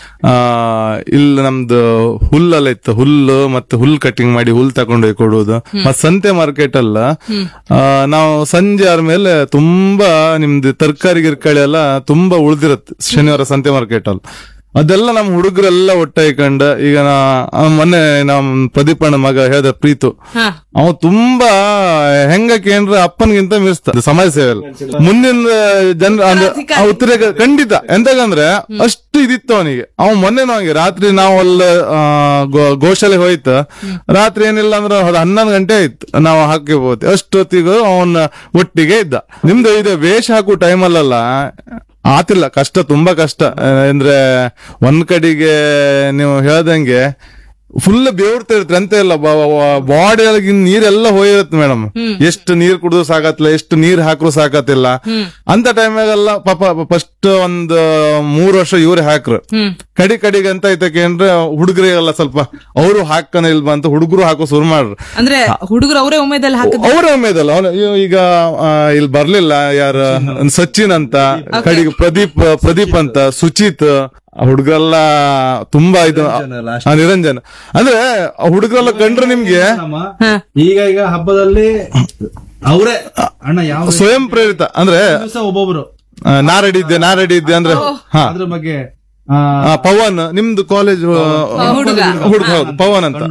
ಇಲ್ಲಿ ನಮ್ದು ಹುಲ್ಲೆಲ್ಲ ಇತ್ತು, ಹುಲ್ಲು ಮತ್ತೆ ಹುಲ್ ಕಟಿಂಗ್ ಮಾಡಿ ಹುಲ್ ತಗೊಂಡೋಗಿ ಕೊಡುವುದು. ಮತ್ತೆ ಸಂತೆ ಮಾರ್ಕೆಟ್ ಅಲ್ಲ, ನಾವು ಸಂಜೆ ಆದ್ಮೇಲೆ ತುಂಬಾ ನಿಮ್ದು ತರಕಾರಿ ಗಿರ್ಕಾಳಿ ಎಲ್ಲ ತುಂಬಾ ಉಳ್ದಿರತ್ತೆ ಶನಿವಾರ ಸಂತೆ ಮಾರ್ಕೆಟ್ ಅಲ್ಲಿ. ಅದೆಲ್ಲ ನಮ್ ಹುಡುಗರೆಲ್ಲ ಒಟ್ಟಾಯ್ಕೊಂಡ ಈಗ ಮೊನ್ನೆ ನಮ್ ಪ್ರದೀಪಣ್ಣ ಮಗ ಹೇಳ್ದ ಪ್ರೀತು, ಅವ ತುಂಬಾ ಹೆಂಗೇನ್ರ ಅಪ್ಪನ್ಗಿಂತ ಮೀರಿಸ್ತ ಸಮಾಜ ಸೇವೆಯಲ್ಲಿ ಮುಂದಿನ ಜನರ ಉತ್ತರ ಖಂಡಿತ. ಎಂತಕಂದ್ರೆ ಅಷ್ಟು ಇದಿತ್ತು ಅವನಿಗೆ. ಅವ ಮೊನ್ನೆ ನಾವಿಗೆ ರಾತ್ರಿ ನಾವು ಅಲ್ಲ ಗೋಶಾಲೆ ಹೋಯ್ತು, ರಾತ್ರಿ ಏನಿಲ್ಲ ಅಂದ್ರೆ 11 ಗಂಟೆ ಆಯ್ತು ನಾವು ಹಾಕಿ ಹೋಗ್ತೀವಿ. ಅಷ್ಟೊತ್ತಿಗೂ ಅವನ ಒಟ್ಟಿಗೆ ಇದ್ದ. ನಿಮ್ದು ಇದು ವೇಷ ಹಾಕುವ ಟೈಮಲ್ಲ ಆತಿಲ್ಲ, ಕಷ್ಟ, ತುಂಬಾ ಕಷ್ಟ. ಅಂದ್ರೆ ಒಂದ್ ಕಡೆಗೆ ನೀವು ಹೇಳ್ದಂಗೆ ಫುಲ್ ಬೇವ್ರ್ತಾ ಇರ್ತೀರಿ ಅಂತ ಇಲ್ಲ, ಬಾಡಿ ಒಳಗೆ ನೀರೆಲ್ಲ ಹೋಗಿರುತ್ತೆ ಮೇಡಮ್. ಎಷ್ಟು ನೀರ್ ಕುಡಿದ್ರು ಸಾಕತ್ತಿಲ್ಲ, ಎಷ್ಟು ನೀರ್ ಹಾಕ್ರು ಸಾಕತ್ತಿಲ್ಲ. ಅಂತ ಟೈಮಾಗೆಲ್ಲ ಪಾಪ ಫಸ್ಟ್ ಒಂದು 3 ವರ್ಷ ಇವ್ರೆ ಹಾಕ್ರು. ಕಡಿಗೆ ಅಂತ ಐತಕ್ಕೆ ಅಂದ್ರೆ ಹುಡುಗರಿಗೆಲ್ಲ ಸ್ವಲ್ಪ ಅವರು ಹಾಕನ ಇಲ್ವಾ ಅಂತ ಹುಡುಗರು ಹಾಕೋ ಶುರು ಮಾಡ್ರು. ಅಂದ್ರೆ ಹುಡುಗರು ಅವರೇ ಉಮೇದಲ್ಲಿ ಅವರೇ ಉಮೇದಲ್ಲ. ಅವನು ಈಗ ಇಲ್ಲಿ ಬರ್ಲಿಲ್ಲ ಯಾರು, ಸಚಿನ್ ಅಂತ, ಕಡಿಗೆ ಪ್ರದೀಪ್ ಅಂತ, ಸುಚಿತ್, ಹುಡುಗರೆಲ್ಲ ತುಂಬಾ ಇದು ನಿರಂಜನ್. ಅಂದ್ರೆ ಹುಡುಗರೆಲ್ಲ ಕಂಡ್ರೆ ನಿಮ್ಗೆ ಈಗ ಹಬ್ಬದಲ್ಲಿ ಅವರೇ ಅಣ್ಣ ಯಾವ ಸ್ವಯಂ ಪ್ರೇರಿತ. ಅಂದ್ರೆ ಒಬ್ಬೊಬ್ರು ನಾ ರೆಡಿ ಇದ್ದೆ ಅಂದ್ರೆ ಅದ್ರ ಬಗ್ಗೆ ಪವನ್, ನಿಮ್ದು ಕಾಲೇಜ್ ಹುಡುಗ, ಹೌದು ಪವನ್ ಅಂತ,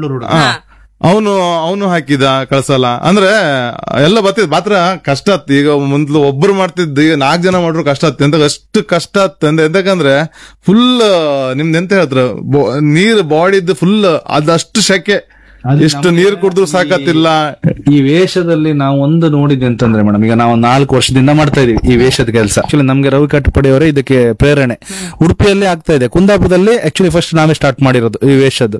ಅವನು ಹಾಕಿದ ಕಳ್ಸಲ್ಲ. ಅಂದ್ರೆ ಎಲ್ಲ ಬರ್ತಿದ್ ಮಾತ್ರ ಕಷ್ಟ ಆತ್. ಈಗ ಮೊದ್ಲು ಒಬ್ರು ಮಾಡ್ತಿದ್ದು ಈಗ 4 ಜನ ಮಾಡ್ರು ಕಷ್ಟ ಆತ್. ಎಂತ ಅಷ್ಟು ಕಷ್ಟ ಆತ್ ಅಂದ್ರೆ ಎಂತಕಂದ್ರೆ ಫುಲ್ ನಿಮ್ದು ಎಂತ ಹೇಳ್ತಾರ, ನೀರ್ ಬಾಡಿದ್ದು ಫುಲ್ ಅದಷ್ಟು ಶೆಕೆ, ಎಷ್ಟು ನೀರ್ ಕುಡಿದ್ರು ಸಾಕತ್ತಿಲ್ಲ. ಈ ವೇಷದಲ್ಲಿ ನಾವು ಒಂದು ನೋಡಿದ್ವಿ ಅಂತಂದ್ರೆ ಮೇಡಮ್, ಈಗ ನಾವು 4 ವರ್ಷದಿಂದ ಮಾಡ್ತಾ ಇದೀವಿ ಈ ವೇಷದ ಕೆಲಸ. ಆಕ್ಚುಲಿ ನಮ್ಗೆ ರವಿ ಕಟ್ಟಪಡಿಯವರೇ ಇದಕ್ಕೆ ಪ್ರೇರಣೆ. ಉಡುಪಿಯಲ್ಲಿ ಆಗ್ತಾ ಇದೆ, ಕುಂದಾಪುರದಲ್ಲಿ ಆಕ್ಚುಲಿ ಫಸ್ಟ್ ನಾವೇ ಸ್ಟಾರ್ಟ್ ಮಾಡಿರೋದು ಈ ವೇಷದ್ದು.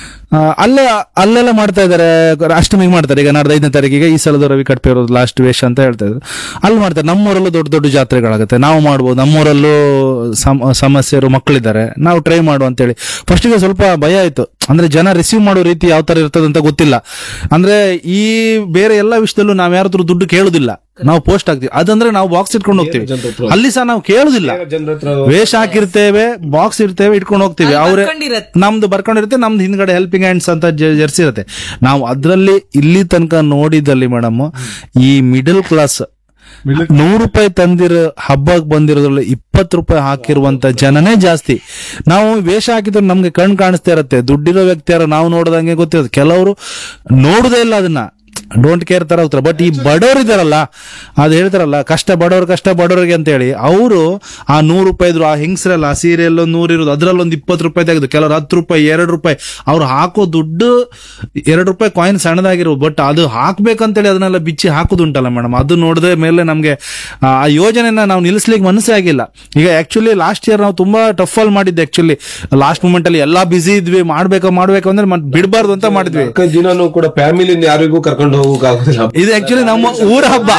ಅಲ್ಲೆಲ್ಲ ಮಾಡ್ತಾ ಇದಾರೆ, ಅಷ್ಟಮಿಗೆ ಮಾಡ್ತಾರೆ. ಈಗ ನಾಡ್ದು 5ನೇ ತಾರೀಕಿಗೆ ಈ ಸಲದ ರವಿ ಕಟ್ಪೆ ಇರೋದು ಲಾಸ್ಟ್ ವೇಷ ಅಂತ ಹೇಳ್ತಾ ಇದ್ರು. ಅಲ್ಲಿ ಮಾಡ್ತಾರೆ. ನಮ್ಮೂರಲ್ಲೂ ದೊಡ್ಡ ದೊಡ್ಡ ಜಾತ್ರೆಗಳಾಗುತ್ತೆ, ನಾವು ಮಾಡ್ಬೋದು. ನಮ್ಮೂರಲ್ಲೂ ಸಮಸ್ಯೆರು ಮಕ್ಕಳಿದ್ದಾರೆ, ನಾವು ಟ್ರೈ ಮಾಡುವ ಅಂತೇಳಿ ಫಸ್ಟಿಗೆ ಸ್ವಲ್ಪ ಭಯ ಆಯ್ತು. ಅಂದ್ರೆ ಜನ ರಿಸೀವ್ ಮಾಡೋ ರೀತಿ ಯಾವ ತರ ಇರ್ತದಂತ ಗೊತ್ತಿಲ್ಲ. ಅಂದ್ರೆ ಈ ಬೇರೆ ಎಲ್ಲಾ ವಿಷಯದಲ್ಲೂ ನಾವ್ ಯಾರಾದ್ರೂ ದುಡ್ಡು ಕೇಳುದಿಲ್ಲ, ನಾವು ಪೋಸ್ಟ್ ಆಗ್ತೀವಿ. ಅದಂದ್ರೆ ನಾವು ಬಾಕ್ಸ್ ಇಟ್ಕೊಂಡು ಹೋಗ್ತೀವಿ, ಅಲ್ಲಿ ಸಹ ನಾವು ಕೇಳುದಿಲ್ಲ. ವೇಷ ಹಾಕಿರ್ತೇವೆ, ಬಾಕ್ಸ್ ಇರ್ತೇವೆ, ಇಟ್ಕೊಂಡು ಹೋಗ್ತೀವಿ. ಅವ್ರೆ ನಮ್ದು ಬರ್ಕೊಂಡಿರುತ್ತೆ, ನಮ್ದು ಹಿಂದ್ಗಡೆ ಹೆಲ್ಪಿಂಗ್ ಹ್ಯಾಂಡ್ಸ್ ಅಂತ ಜರ್ಸಿ ಇರುತ್ತೆ. ನಾವು ಅದ್ರಲ್ಲಿ ಇಲ್ಲಿ ತನಕ ನೋಡಿದಲ್ಲಿ ಮೇಡಮ್, ಈ ಮಿಡಲ್ ಕ್ಲಾಸ್ 100 ರೂಪಾಯಿ ತಂದಿರೋ ಹಬ್ಬಕ್ಕೆ ಬಂದಿರೋದ್ರಲ್ಲಿ 20 ರೂಪಾಯಿ ಹಾಕಿರುವಂತ ಜನನೇ ಜಾಸ್ತಿ. ನಾವು ವೇಷ ಹಾಕಿದ್ರೆ ನಮ್ಗೆ ಕಣ್ ಕಾಣಿಸ್ತಾ ಇರತ್ತೆ, ದುಡ್ಡಿರೋ ವ್ಯಕ್ತಿ ಯಾರು ನಾವು ನೋಡ್ದಂಗೆ ಗೊತ್ತಿರುತ್ತೆ. ಕೆಲವರು ನೋಡುದೇ ಇಲ್ಲ, ಅದನ್ನ ಡೋಂಟ್ ಕೇರ್ ತರ ಹೋಗ್ತಾರೆ. ಬಟ್ ಈ ಬಡವರು ಇದಾರಲ್ಲ, ಅದು ಹೇಳ್ತಾರಲ್ಲ ಕಷ್ಟ ಬಡವರಿಗೆ ಅಂತ ಹೇಳಿ, ಅವರು ಆ 100 ರೂಪಾಯಿ ಇದ್ರು, ಆ ಹೆಂಗಸರಲ್ಲ ಆ ಸೀರೆಯಲ್ಲೋ 100 ಇರೋದು, ಅದ್ರಲ್ಲಿ ಒಂದು 20 ರೂಪಾಯಿ ತೆಗೆದು, ಕೆಲವರು 10 ರೂಪಾಯಿ 2 ರೂಪಾಯಿ ಅವ್ರು ಹಾಕೋ ದುಡ್ಡು 2 ರೂಪಾಯಿ ಕಾಯಿನ್ ಸಣ್ಣದಾಗಿರೋ, ಬಟ್ ಅದು ಹಾಕ್ಬೇಕಂತೇಳಿ ಅದನ್ನೆಲ್ಲ ಬಿಚ್ಚಿ ಹಾಕುದುಂಟಲ್ಲ ಮೇಡಮ್. ಅದು ನೋಡಿದ್ರೆ ಮೇಲೆ ನಮ್ಗೆ ಆ ಯೋಜನೆನ ನಾವು ನಿಲ್ಲಿಸ್ಲಿಕ್ಕೆ ಮನಸ್ಸೇ ಆಗಿಲ್ಲ. ಈಗ ಆಕ್ಚುಲಿ ಲಾಸ್ಟ್ ಇಯರ್ ನಾವು ತುಂಬಾ ಟಫ್ ಅಲ್ಲಿ ಮಾಡಿದ್ದೆ. ಆಕ್ಚುಲಿ ಲಾಸ್ಟ್ ಮೂಮೆಂಟ್ ಅಲ್ಲಿ ಎಲ್ಲಾ ಬಿಸಿ ಇದ್ವಿ, ಮಾಡ್ಬೇಕು ಅಂದ್ರೆ ಬಿಡಬಾರ್ದು ಅಂತ ಮಾಡಿದ್ವಿ. ದಿನಾನು ಕೂಡ ಫ್ಯಾಮಿಲಿ ಯಾರಿಗೂ ಕರ್ಕೊಂಡು ಹೋಗೋಕ್ಕಾಗೋದಿಲ್ಲ. ಇದು ಆಕ್ಚುಲಿ ನಮ್ಮ ಊರ ಹಬ್ಬ,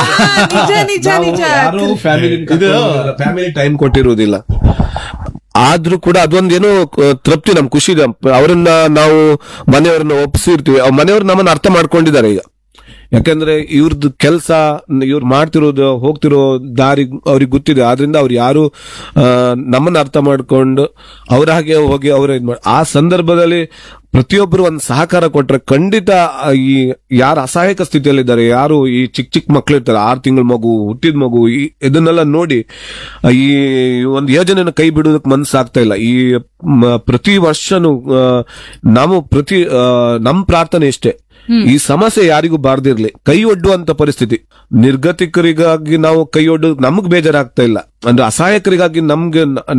ಫ್ಯಾಮಿಲಿ ಟೈಮ್ ಕೊಟ್ಟಿರುವುದಿಲ್ಲ. ಆದ್ರೂ ಕೂಡ ಅದೊಂದೇನೋ ತೃಪ್ತಿ, ನಮ್ ಖುಷಿ. ಅವರನ್ನ ನಾವು ಮನೆಯವ್ರನ್ನ ಒಪ್ಪಿಸಿರ್ತೀವಿ, ಮನೆಯವ್ರು ನಮ್ಮನ್ನ ಅರ್ಥ ಮಾಡ್ಕೊಂಡಿದ್ದಾರೆ ಈಗ. ಯಾಕಂದ್ರೆ ಇವ್ರದ್ದು ಕೆಲಸ, ಇವ್ರು ಮಾಡ್ತಿರೋದು, ಹೋಗ್ತಿರೋ ದಾರಿ ಅವ್ರಿಗೆ ಗೊತ್ತಿದೆ. ಆದ್ರಿಂದ ಅವ್ರು ಯಾರು ನಮ್ಮನ್ನ ಅರ್ಥ ಮಾಡ್ಕೊಂಡು ಅವ್ರ ಹಾಗೆ ಹೋಗಿ ಅವ್ರ ಆ ಸಂದರ್ಭದಲ್ಲಿ ಪ್ರತಿಯೊಬ್ಬರು ಒಂದು ಸಹಕಾರ ಕೊಟ್ರೆ ಖಂಡಿತ ಈ ಯಾರು ಅಸಹಾಯಕ ಸ್ಥಿತಿಯಲ್ಲಿದ್ದಾರೆ, ಯಾರು ಈ ಚಿಕ್ಕ ಮಕ್ಕಳಿರ್ತಾರೆ, 6 ತಿಂಗಳ ಮಗು, ಹುಟ್ಟಿದ ಮಗು, ಇದನ್ನೆಲ್ಲ ನೋಡಿ ಈ ಒಂದು ಯೋಜನೆಯನ್ನು ಕೈ ಬಿಡುವುದಕ್ಕೆ ಮನಸ್ಸಾಗ್ತಾ ಇಲ್ಲ. ಈ ಪ್ರತಿ ವರ್ಷನೂ ನಮ್ಮ ಪ್ರಾರ್ಥನೆ ಇಷ್ಟೇ, ಈ ಸಮಸ್ಯೆ ಯಾರಿಗೂ ಬಾರ್ದಿರ್ಲಿ, ಕೈ ಒಡ್ಡುವಂತ ಪರಿಸ್ಥಿತಿ. ನಿರ್ಗತಿಕರಿಗಾಗಿ ನಾವು ಕೈ ಒಡ್ಡು ನಮಗ್ ಬೇಜಾರಾಗ್ತಾ ಇಲ್ಲ, ಅಂದ್ರೆ ಅಸಹಾಯಕರಿಗಾಗಿ ನಮ್ಗೆ